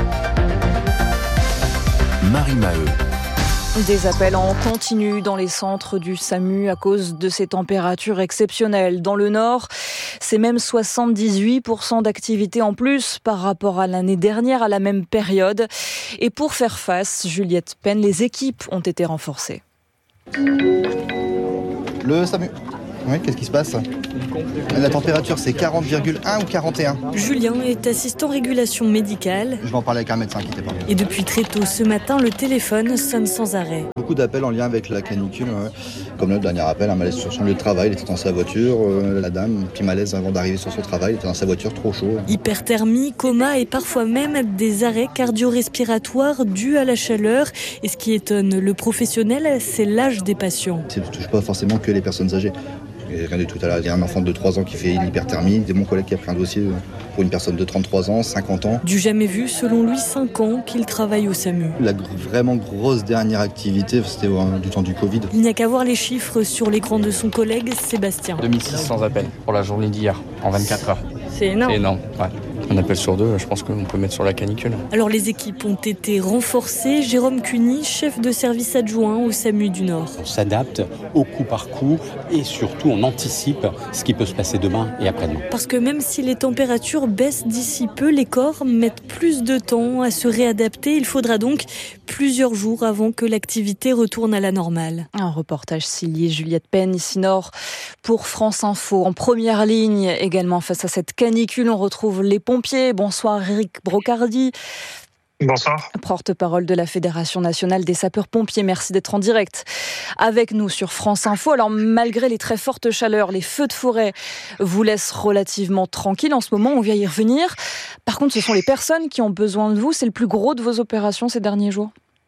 Marie Maheu. Des appels en continu dans les centres du SAMU à cause de ces températures exceptionnelles. Dans le Nord, c'est même 78% d'activité en plus par rapport à l'année dernière à la même période. Et pour faire face, Juliette Penn, les équipes ont été renforcées. Le SAMU. Oui, qu'est-ce qui se passe ? La température, c'est 40,1 ou 41. Julien est assistant régulation médicale. Je vais en parler avec un médecin, inquiétez pas. Et depuis très tôt ce matin, le téléphone sonne sans arrêt. Beaucoup d'appels en lien avec la canicule, comme le dernier appel, un malaise sur son lieu de travail, il était dans sa voiture, la dame, petit malaise avant d'arriver sur son travail, il était dans sa voiture, trop chaud. Hyperthermie, coma et parfois même des arrêts cardio-respiratoires dus à la chaleur. Et ce qui étonne le professionnel, c'est l'âge des patients. Ça ne touche pas forcément que les personnes âgées. Rien du tout. Il y a un enfant de 3 ans qui fait une hyperthermie. C'est mon collègue qui a pris un dossier pour une personne de 33 ans, 50 ans. Du jamais vu, selon lui, 5 ans qu'il travaille au SAMU. La vraiment grosse dernière activité, c'était du temps du Covid. Il n'y a qu'à voir les chiffres sur l'écran de son collègue Sébastien. 2600 appels pour la journée d'hier, en 24 heures. C'est énorme. C'est énorme, ouais. Un appel sur 2, je pense qu'on peut mettre sur la canicule. Alors les équipes ont été renforcées. Jérôme Cuny, chef de service adjoint au SAMU du Nord. On s'adapte au coup par coup et surtout on anticipe ce qui peut se passer demain et après-demain. Parce que même si les températures baissent d'ici peu, les corps mettent plus de temps à se réadapter. Il faudra donc plusieurs jours avant que l'activité retourne à la normale. Un reportage signé Juliette Penn, ici Nord, pour France Info. En première ligne également face à cette canicule, on retrouve les pompiers. Bonsoir Éric Brocardi. Bonsoir. Porte-parole de la Fédération nationale des sapeurs-pompiers. Merci d'être en direct avec nous sur France Info. Alors malgré les très fortes chaleurs, les feux de forêt vous laissent relativement tranquille en ce moment. On vient y revenir. Par contre, ce sont les personnes qui ont besoin de vous. C'est le plus gros de vos opérations ces derniers jours.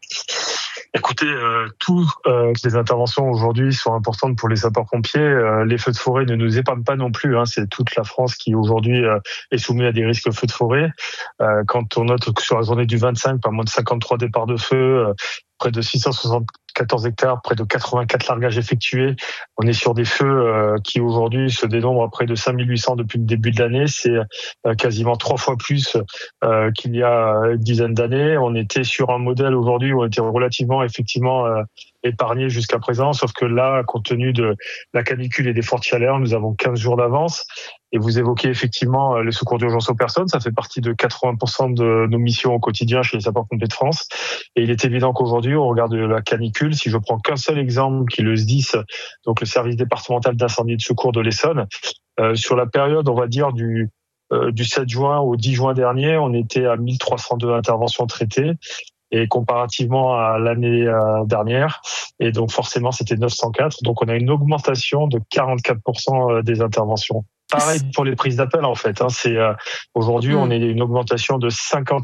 Écoutez, toutes les interventions aujourd'hui sont importantes pour les sapeurs-pompiers. Les feux de forêt ne nous épargnent pas non plus. C'est toute la France qui aujourd'hui est soumise à des risques feux de forêt. Quand on note que sur la journée du 25, pas moins de 53 départs de feu, près de 674 hectares, près de 84 largages effectués. On est sur des feux qui aujourd'hui se dénombrent à près de 5800 depuis le début de l'année. C'est quasiment 3 fois plus qu'il y a une dizaine d'années. On était sur un modèle aujourd'hui où on était relativement effectivement épargné jusqu'à présent, sauf que là, compte tenu de la canicule et des fortes chaleurs, nous avons 15 jours d'avance. Et vous évoquez effectivement le secours d'urgence aux personnes. Ça fait partie de 80% de nos missions au quotidien chez les sapeurs-pompiers de France. Et il est évident qu'aujourd'hui, au regard de la canicule, si je prends qu'un seul exemple, qui est le SDIS, donc le service départemental d'incendie et de secours de l'Essonne, sur la période, on va dire, du 7 juin au 10 juin dernier, on était à 1302 interventions traitées. Et comparativement à l'année dernière, et donc forcément c'était 904, donc on a une augmentation de 44% des interventions. Pareil pour les prises d'appel en fait. C'est aujourd'hui on est une augmentation de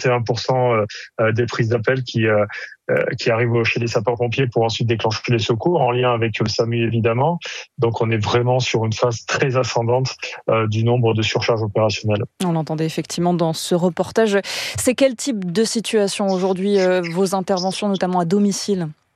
51% des prises d'appel qui arrivent chez les sapeurs-pompiers pour ensuite déclencher les secours en lien avec le SAMU évidemment. Donc on est vraiment sur une phase très ascendante du nombre de surcharges opérationnelles. On l'entendait effectivement dans ce reportage. C'est quel type de situation aujourd'hui vos interventions notamment à domicile ?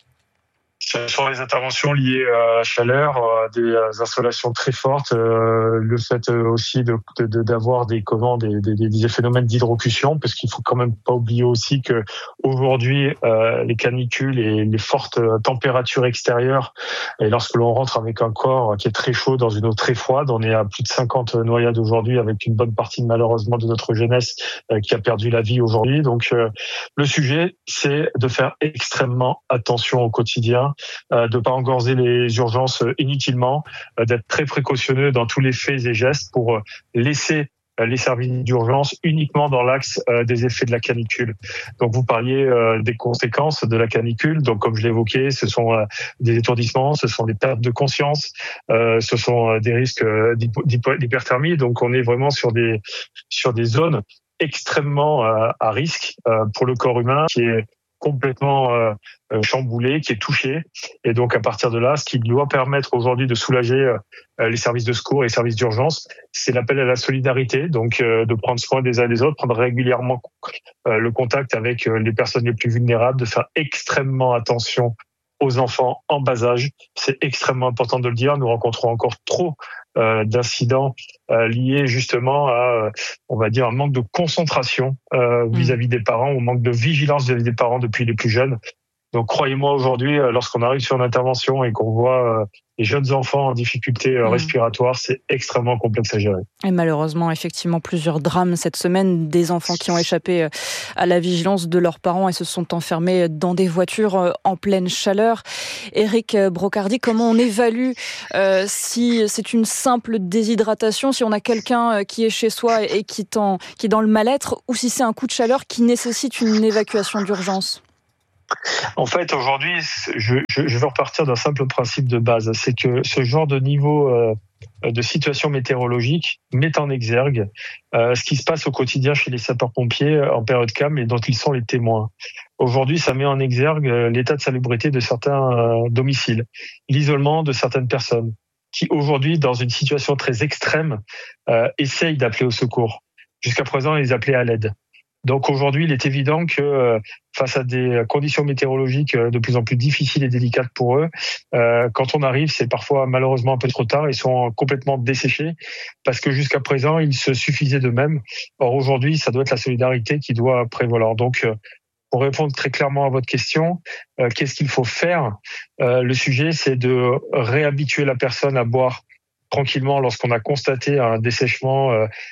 Ce sont les interventions liées à la chaleur, des installations très fortes, le fait aussi d'avoir des phénomènes d'hydrocution, parce qu'il faut quand même pas oublier aussi que aujourd'hui les canicules et les fortes températures extérieures, et lorsque l'on rentre avec un corps qui est très chaud dans une eau très froide, on est à plus de 50 noyades aujourd'hui, avec une bonne partie malheureusement de notre jeunesse qui a perdu la vie aujourd'hui. Donc le sujet, c'est de faire extrêmement attention au quotidien, de pas engorger les urgences inutilement, d'être très précautionneux dans tous les faits et gestes pour laisser les services d'urgence uniquement dans l'axe des effets de la canicule. Donc vous parliez des conséquences de la canicule. Donc comme je l'évoquais, ce sont des étourdissements, ce sont des pertes de conscience, ce sont des risques d'hyperthermie. Donc on est vraiment sur des zones extrêmement à risque pour le corps humain, qui est complètement chamboulé, qui est touché. Et donc, à partir de là, ce qui doit permettre aujourd'hui de soulager les services de secours et les services d'urgence, c'est l'appel à la solidarité, donc de prendre soin des uns et des autres, prendre régulièrement le contact avec les personnes les plus vulnérables, de faire extrêmement attention aux enfants en bas âge. C'est extrêmement important de le dire. Nous rencontrons encore trop d'incidents liés justement à, on va dire, un manque de concentration vis-à-vis des parents, ou manque de vigilance vis-à-vis des parents depuis les plus jeunes. Donc croyez-moi, aujourd'hui, lorsqu'on arrive sur une intervention et qu'on voit les jeunes enfants en difficulté respiratoire, c'est extrêmement complexe à gérer. Et malheureusement, effectivement, plusieurs drames cette semaine, des enfants qui ont échappé à la vigilance de leurs parents et se sont enfermés dans des voitures en pleine chaleur. Éric Brocardi, comment on évalue si c'est une simple déshydratation, si on a quelqu'un qui est chez soi et qui est dans le mal-être, ou si c'est un coup de chaleur qui nécessite une évacuation d'urgence ? En fait, aujourd'hui, je veux repartir d'un simple principe de base, c'est que ce genre de niveau de situation météorologique met en exergue ce qui se passe au quotidien chez les sapeurs-pompiers en période calme et dont ils sont les témoins. Aujourd'hui, ça met en exergue l'état de salubrité de certains domiciles, l'isolement de certaines personnes qui, aujourd'hui, dans une situation très extrême, essayent d'appeler au secours. Jusqu'à présent, ils appelaient à l'aide. Donc aujourd'hui, il est évident que face à des conditions météorologiques de plus en plus difficiles et délicates pour eux, quand on arrive, c'est parfois malheureusement un peu trop tard. Ils sont complètement desséchés parce que jusqu'à présent, ils se suffisaient d'eux-mêmes. Or aujourd'hui, ça doit être la solidarité qui doit prévaloir. Donc pour répondre très clairement à votre question, qu'est-ce qu'il faut faire ? Le sujet, c'est de réhabituer la personne à boire tranquillement lorsqu'on a constaté un dessèchement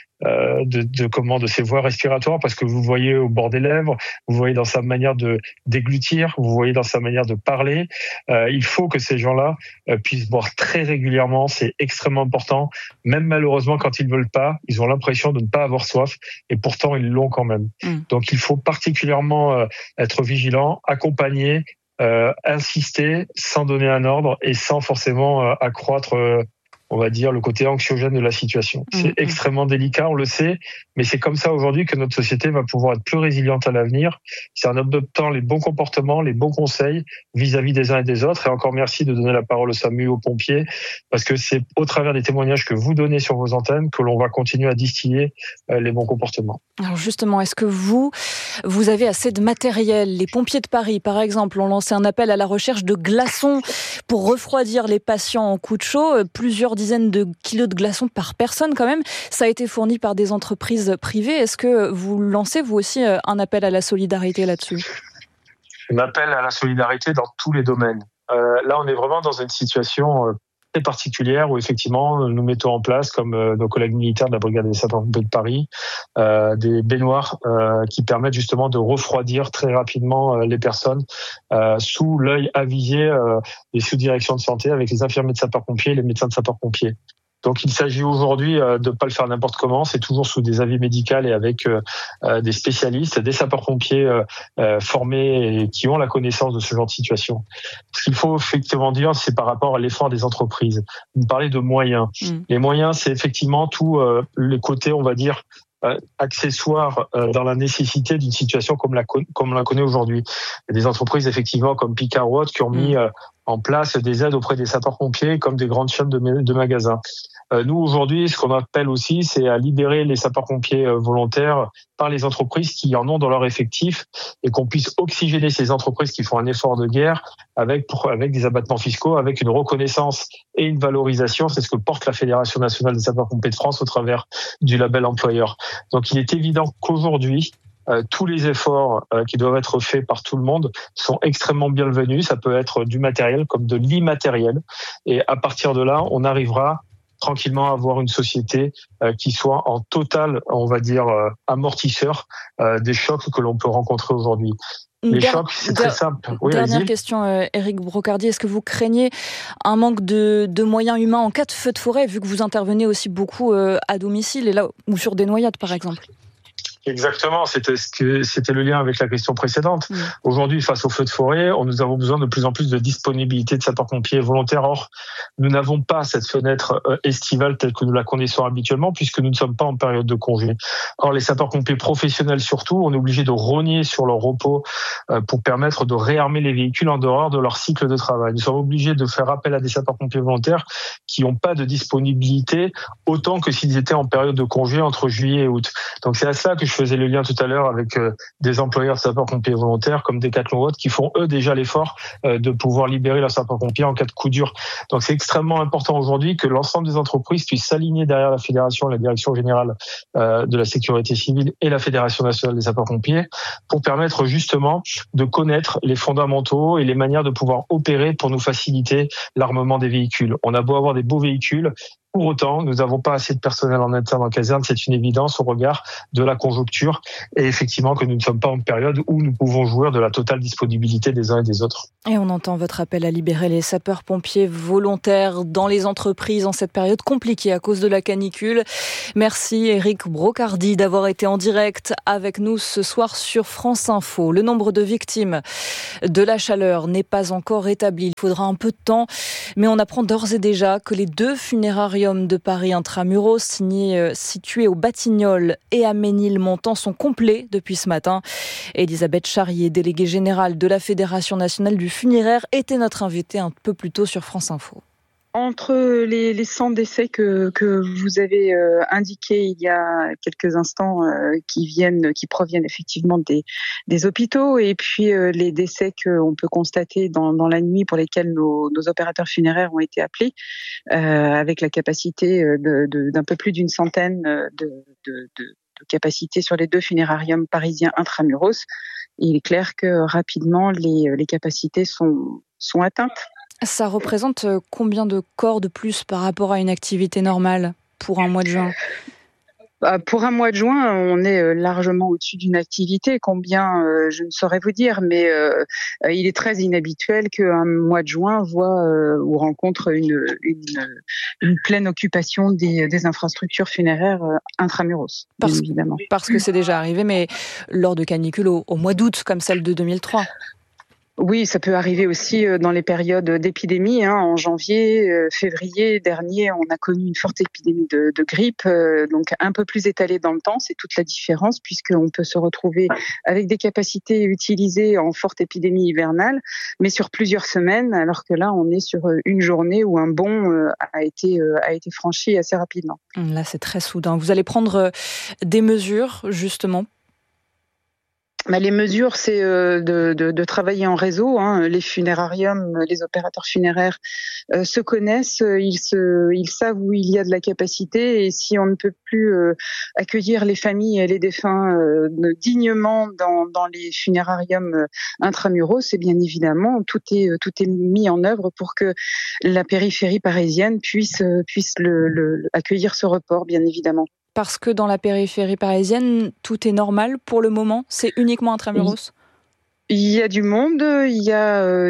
de ses voies respiratoires, parce que vous voyez au bord des lèvres, vous voyez dans sa manière de déglutir, vous voyez dans sa manière de parler. Il faut que ces gens-là puissent boire très régulièrement, c'est extrêmement important. Même malheureusement, quand ils ne veulent pas, ils ont l'impression de ne pas avoir soif, et pourtant ils l'ont quand même. Donc il faut particulièrement être vigilant, accompagner, insister, sans donner un ordre et sans forcément accroître on va dire, le côté anxiogène de la situation. C'est extrêmement délicat, on le sait, mais c'est comme ça aujourd'hui que notre société va pouvoir être plus résiliente à l'avenir. C'est en adoptant les bons comportements, les bons conseils vis-à-vis des uns et des autres. Et encore merci de donner la parole au SAMU, aux pompiers, parce que c'est au travers des témoignages que vous donnez sur vos antennes que l'on va continuer à distiller les bons comportements. Alors justement, est-ce que vous avez assez de matériel ? Les pompiers de Paris, par exemple, ont lancé un appel à la recherche de glaçons pour refroidir les patients en coup de chaud. Plusieurs dizaines de kilos de glaçons par personne quand même. Ça a été fourni par des entreprises privées. Est-ce que vous lancez vous aussi un appel à la solidarité là-dessus ? Un appel à la solidarité dans tous les domaines. Là, on est vraiment dans une situation très particulière où effectivement nous mettons en place, comme nos collègues militaires de la brigade des sapeurs-pompiers de Paris, des baignoires qui permettent justement de refroidir très rapidement les personnes sous l'œil avisé des sous-directions de santé avec les infirmiers de sapeurs-pompiers et les médecins de sapeurs-pompiers. Donc il s'agit aujourd'hui de ne pas le faire n'importe comment, c'est toujours sous des avis médicaux et avec des spécialistes, des sapeurs-pompiers formés et qui ont la connaissance de ce genre de situation. Ce qu'il faut effectivement dire, c'est par rapport à l'effort des entreprises. Vous parlez de moyens. Les moyens, c'est effectivement tout le côté, on va dire, accessoire dans la nécessité d'une situation comme on la connaît aujourd'hui. Il y a des entreprises effectivement comme Picard ou autres qui ont mis en place des aides auprès des sapeurs-pompiers comme des grandes chaînes de magasins. Nous, aujourd'hui, ce qu'on appelle aussi, c'est à libérer les sapeurs-pompiers volontaires par les entreprises qui en ont dans leur effectif et qu'on puisse oxygéner ces entreprises qui font un effort de guerre avec des abattements fiscaux, avec une reconnaissance et une valorisation. C'est ce que porte la Fédération nationale des sapeurs-pompiers de France au travers du label employeur. Donc, il est évident qu'aujourd'hui, tous les efforts qui doivent être faits par tout le monde sont extrêmement bienvenus. Ça peut être du matériel comme de l'immatériel. Et à partir de là, on arrivera tranquillement à avoir une société qui soit en total, on va dire, amortisseur des chocs que l'on peut rencontrer aujourd'hui. Les chocs, c'est très simple. Oui, dernière question, Éric Brocardi. Est-ce que vous craignez un manque de moyens humains en cas de feu de forêt, vu que vous intervenez aussi beaucoup à domicile et là, ou sur des noyades, par exemple ? Exactement, c'était le lien avec la question précédente. Aujourd'hui, face aux feux de forêt, nous avons besoin de plus en plus de disponibilité de sapeurs-pompiers volontaires. Or, nous n'avons pas cette fenêtre estivale telle que nous la connaissons habituellement, puisque nous ne sommes pas en période de congé. Or, les sapeurs-pompiers professionnels surtout, on est obligé de rogner sur leur repos pour permettre de réarmer les véhicules en dehors de leur cycle de travail. Nous sommes obligés de faire appel à des sapeurs-pompiers volontaires qui n'ont pas de disponibilité autant que s'ils étaient en période de congé entre juillet et août. Donc, c'est à cela que je faisais le lien tout à l'heure avec des employeurs de sapeurs-pompiers volontaires comme Decathlon ou autres qui font eux déjà l'effort de pouvoir libérer leurs sapeurs-pompiers en cas de coup dur. Donc c'est extrêmement important aujourd'hui que l'ensemble des entreprises puissent s'aligner derrière la fédération, la direction générale de la sécurité civile et la Fédération nationale des sapeurs-pompiers pour permettre justement de connaître les fondamentaux et les manières de pouvoir opérer pour nous faciliter l'armement des véhicules. On a beau avoir des beaux véhicules, pour autant, nous n'avons pas assez de personnel en interne en caserne, c'est une évidence au regard de la conjoncture et effectivement que nous ne sommes pas en période où nous pouvons jouir de la totale disponibilité des uns et des autres. Et on entend votre appel à libérer les sapeurs-pompiers volontaires dans les entreprises en cette période compliquée à cause de la canicule. Merci Éric Brocardi d'avoir été en direct avec nous ce soir sur France Info. Le nombre de victimes de la chaleur n'est pas encore établi. Il faudra un peu de temps, mais on apprend d'ores et déjà que les 2 funérariums de Paris intramuros, situés au Batignolles et à Ménilmontant, sont complets depuis ce matin. Elisabeth Charrier, déléguée générale de la Fédération nationale du funéraire, était notre invitée un peu plus tôt sur France Info. Entre les 100 décès que vous avez indiqués il y a quelques instants, qui proviennent effectivement des hôpitaux, et puis les décès qu'on peut constater dans la nuit pour lesquels nos opérateurs funéraires ont été appelés, avec la capacité d'un peu plus d'une centaine de capacité sur les 2 funérariums parisiens intramuros, il est clair que rapidement les capacités sont atteintes. Ça représente combien de corps de plus par rapport à une activité normale pour un mois de juin ? Pour un mois de juin, on est largement au-dessus d'une activité. Combien, je ne saurais vous dire, mais il est très inhabituel qu'un mois de juin voit ou rencontre une pleine occupation des infrastructures funéraires intramuros, évidemment. Parce que c'est déjà arrivé, mais lors de canicules au mois d'août, comme celle de 2003. Oui, ça peut arriver aussi dans les périodes d'épidémie. En janvier, février dernier, on a connu une forte épidémie de grippe, donc un peu plus étalée dans le temps. C'est toute la différence puisqu'on peut se retrouver avec des capacités utilisées en forte épidémie hivernale, mais sur plusieurs semaines, alors que là, on est sur une journée où un bond a été franchi assez rapidement. Là, c'est très soudain. Vous allez prendre des mesures, justement. Les mesures, c'est de travailler en réseau. Les funérariums, les opérateurs funéraires se connaissent, ils savent où il y a de la capacité, et si on ne peut plus accueillir les familles et les défunts dignement dans les funérariums intramuros, c'est bien évidemment tout est mis en œuvre pour que la périphérie parisienne puisse accueillir ce report, bien évidemment. Parce que dans la périphérie parisienne, tout est normal pour le moment, c'est uniquement intramuros ? Il y a du monde, il y a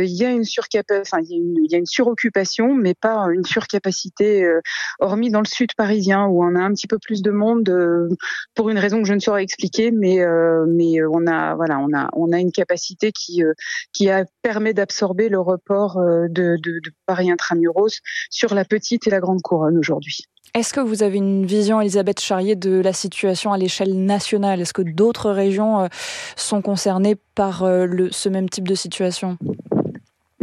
une suroccupation, mais pas une surcapacité, hormis dans le sud parisien où on a un petit peu plus de monde pour une raison que je ne saurais expliquer, mais on a une capacité qui permet d'absorber le report de Paris intramuros sur la petite et la grande couronne aujourd'hui. Est-ce que vous avez une vision, Elisabeth Charrier, de la situation à l'échelle nationale ? Est-ce que d'autres régions sont concernées par ce même type de situation ?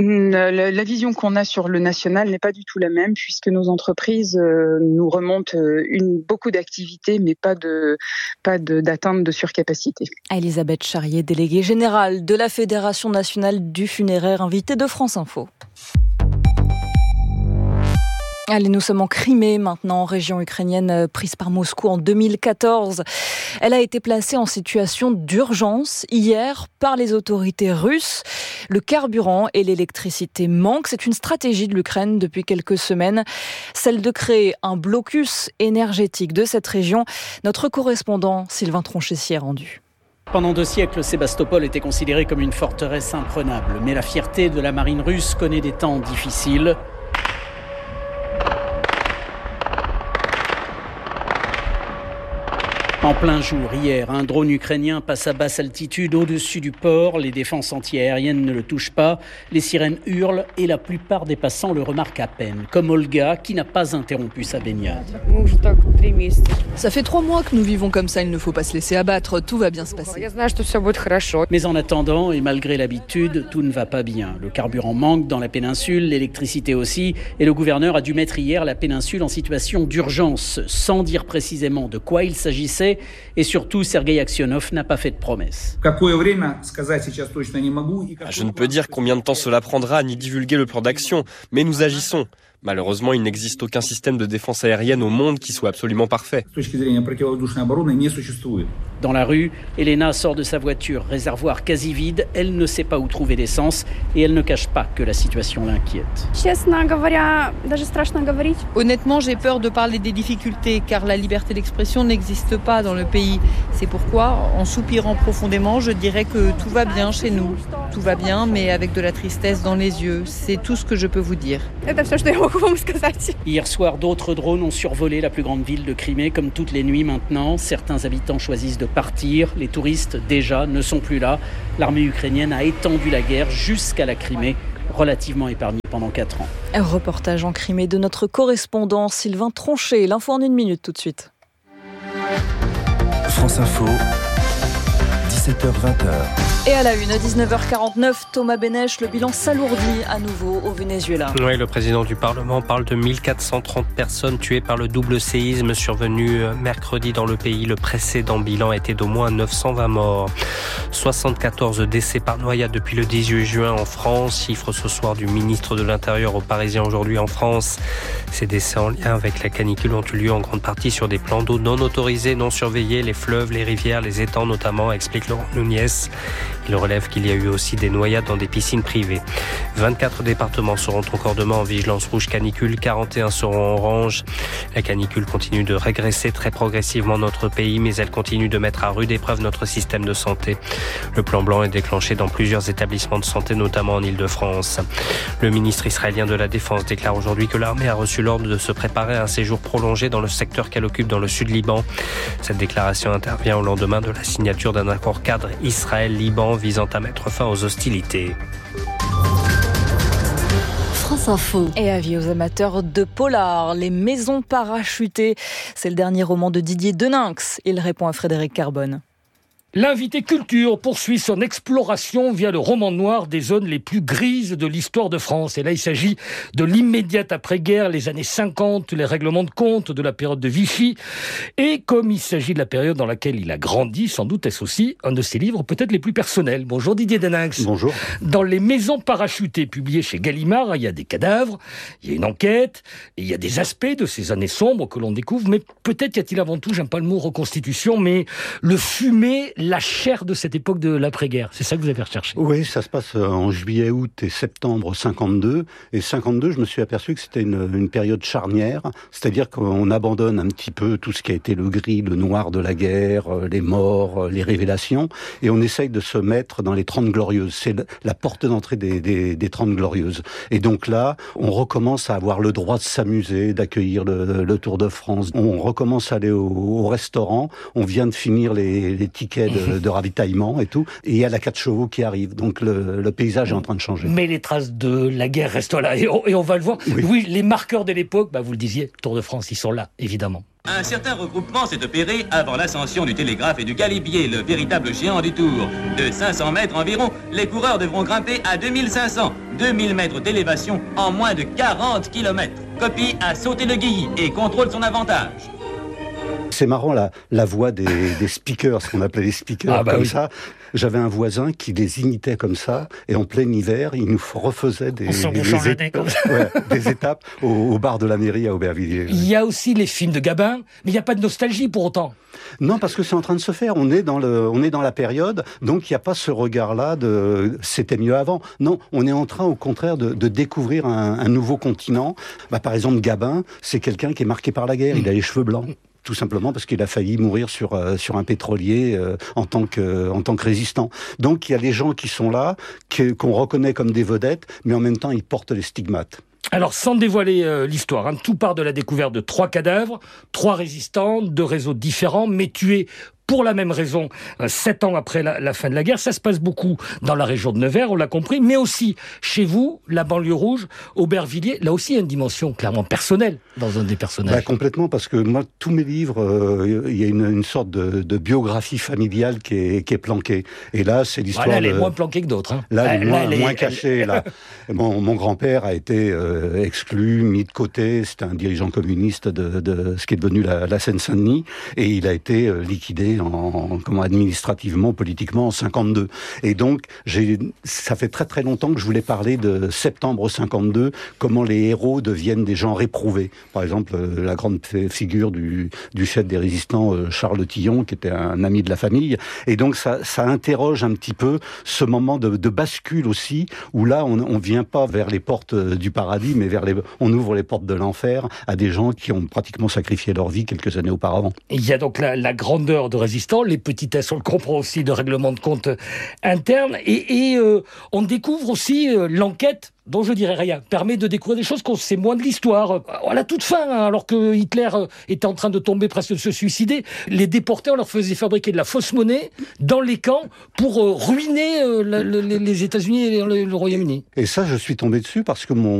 La vision qu'on a sur le national n'est pas du tout la même, puisque nos entreprises nous remontent beaucoup d'activités, mais pas d'atteinte de surcapacité. Elisabeth Charrier, déléguée générale de la Fédération nationale du funéraire, invitée de France Info. Allez, nous sommes en Crimée maintenant, région ukrainienne prise par Moscou en 2014. Elle a été placée en situation d'urgence hier par les autorités russes. Le carburant et l'électricité manquent. C'est une stratégie de l'Ukraine depuis quelques semaines, celle de créer un blocus énergétique de cette région. Notre correspondant Sylvain Tronchet s'y est rendu. Pendant 2 siècles, Sébastopol était considérée comme une forteresse imprenable. Mais la fierté de la marine russe connaît des temps difficiles. En plein jour, hier, un drone ukrainien passe à basse altitude au-dessus du port. Les défenses antiaériennes ne le touchent pas. Les sirènes hurlent et la plupart des passants le remarquent à peine. Comme Olga, qui n'a pas interrompu sa baignade. Ça fait 3 mois que nous vivons comme ça, il ne faut pas se laisser abattre. Tout va bien se passer. Mais en attendant, et malgré l'habitude, tout ne va pas bien. Le carburant manque dans la péninsule, l'électricité aussi. Et le gouverneur a dû mettre hier la péninsule en situation d'urgence, sans dire précisément de quoi il s'agissait. Et surtout, Sergueï Aksionov n'a pas fait de promesse. Je ne peux dire combien de temps cela prendra, ni divulguer le plan d'action, mais nous agissons. Malheureusement, il n'existe aucun système de défense aérienne au monde qui soit absolument parfait. Dans la rue, Elena sort de sa voiture, réservoir quasi vide. Elle ne sait pas où trouver l'essence et elle ne cache pas que la situation l'inquiète. Honnêtement, j'ai peur de parler des difficultés car la liberté d'expression n'existe pas dans le pays. C'est pourquoi, en soupirant profondément, je dirais que tout va bien chez nous. Tout va bien, mais avec de la tristesse dans les yeux. C'est tout ce que je peux vous dire. Hier soir, d'autres drones ont survolé la plus grande ville de Crimée, comme toutes les nuits maintenant. Certains habitants choisissent de partir. Les touristes, déjà, ne sont plus là. L'armée ukrainienne a étendu la guerre jusqu'à la Crimée, relativement épargnée pendant 4 ans. Un reportage en Crimée de notre correspondant Sylvain Tronchet. L'info en 1 minute tout de suite. France Info, 17h-20h. Et à la une, à 19h49, Thomas Benech, le bilan s'alourdit à nouveau au Venezuela. Oui, le président du Parlement parle de 1430 personnes tuées par le double séisme survenu mercredi dans le pays. Le précédent bilan était d'au moins 920 morts. 74 décès par noyade depuis le 18 juin en France. Chiffre ce soir du ministre de l'Intérieur au Parisien aujourd'hui en France. Ces décès en lien avec la canicule ont eu lieu en grande partie sur des plans d'eau non autorisés, non surveillés, les fleuves, les rivières, les étangs notamment, explique Laurent Nunez. Il relève qu'il y a eu aussi des noyades dans des piscines privées. 24 départements seront encore demain en vigilance rouge canicule, 41 seront en orange. La canicule continue de régresser très progressivement notre pays, mais elle continue de mettre à rude épreuve notre système de santé. Le plan blanc est déclenché dans plusieurs établissements de santé, notamment en Île-de-France. Le ministre israélien de la Défense déclare aujourd'hui que l'armée a reçu l'ordre de se préparer à un séjour prolongé dans le secteur qu'elle occupe dans le sud Liban. Cette déclaration intervient au lendemain de la signature d'un accord cadre Israël-Liban visant à mettre fin aux hostilités. France Info. Et avis aux amateurs de polar, Les Maisons parachutées. C'est le dernier roman de Didier Deninx. Il répond à Frédéric Carbone. L'invité culture poursuit son exploration via le roman noir des zones les plus grises de l'histoire de France. Et là, il s'agit de l'immédiate après-guerre, les années 50, les règlements de compte de la période de Vichy. Et comme il s'agit de la période dans laquelle il a grandi, sans doute est-ce aussi un de ses livres peut-être les plus personnels. Bonjour Didier Deninx. Bonjour. Dans Les Maisons parachutées, publié chez Gallimard, il y a des cadavres, il y a une enquête, et il y a des aspects de ces années sombres que l'on découvre. Mais peut-être y a-t-il avant tout, j'aime pas le mot reconstitution, mais le fumet, la chair de cette époque de l'après-guerre. C'est ça que vous avez recherché. Oui, ça se passe en juillet, août et septembre 52. Et 52, je me suis aperçu que c'était une période charnière. C'est-à-dire qu'on abandonne un petit peu tout ce qui a été le gris, le noir de la guerre, les morts, les révélations. Et on essaye de se mettre dans les 30 glorieuses. C'est la porte d'entrée des 30 glorieuses. Et donc là, on recommence à avoir le droit de s'amuser, d'accueillir le Tour de France. On recommence à aller au restaurant. On vient de finir les tickets de ravitaillement et tout. Et il y a la 4 chevaux qui arrive. Donc le paysage est en train de changer. Mais les traces de la guerre restent là. Et on va le voir. Oui, les marqueurs de l'époque, vous le disiez, Tour de France, ils sont là, évidemment. Un certain regroupement s'est opéré avant l'ascension du télégraphe et du galibier, le véritable géant du Tour. De 500 mètres environ, les coureurs devront grimper à 2500, 2000 mètres d'élévation en moins de 40 km. Copie a sauté le Guilly et contrôle son avantage. C'est marrant la voix des speakers, ce qu'on appelait les speakers, ça. J'avais un voisin qui les imitait comme ça, et en plein hiver, il nous refaisait des étapes au bar de la mairie à Aubervilliers. Il y a aussi les films de Gabin, mais il n'y a pas de nostalgie pour autant. Non, parce que c'est en train de se faire. On est dans la période, donc il n'y a pas ce regard-là de c'était mieux avant. Non, on est en train, au contraire, de découvrir un nouveau continent. Par exemple, Gabin, c'est quelqu'un qui est marqué par la guerre. Il a les cheveux blancs. Tout simplement parce qu'il a failli mourir sur un pétrolier en tant que résistant. Donc il y a les gens qui sont là, qu'on reconnaît comme des vedettes, mais en même temps ils portent les stigmates. Alors, sans dévoiler l'histoire, tout part de la découverte de 3 cadavres, 3 résistants, 2 réseaux différents, mais tués pour la même raison, 7 ans après la fin de la guerre. Ça se passe beaucoup dans la région de Nevers, on l'a compris, mais aussi chez vous, la banlieue rouge, Aubervilliers. Là aussi, il y a une dimension clairement personnelle dans un des personnages. Complètement, parce que moi, tous mes livres, il y a une sorte de biographie familiale qui est planquée. Et là, c'est l'histoire... Là, elle est moins planquée que d'autres. Là, elle est moins cachée. Là. Mon grand-père a été exclu, mis de côté. C'était un dirigeant communiste de ce qui est devenu la Seine-Saint-Denis. Et il a été liquidé administrativement, politiquement, en 52. Et donc, ça fait très très longtemps que je voulais parler de septembre 52, comment les héros deviennent des gens réprouvés. Par exemple, la grande figure du chef des résistants, Charles Tillon, qui était un ami de la famille. Et donc, ça interroge un petit peu ce moment de bascule aussi, où là, on vient pas vers les portes du paradis, mais on ouvre les portes de l'enfer à des gens qui ont pratiquement sacrifié leur vie quelques années auparavant. Il y a donc la grandeur de résistants, les petitesses, on le comprend aussi, de règlement de compte interne, et on découvre aussi l'enquête dont je dirais rien, permet de découvrir des choses qu'on sait moins de l'histoire. À la toute fin, alors que Hitler était en train de tomber, presque de se suicider, les déportés, on leur faisait fabriquer de la fausse monnaie dans les camps pour ruiner les États-Unis et le Royaume-Uni. Et ça, je suis tombé dessus parce que mon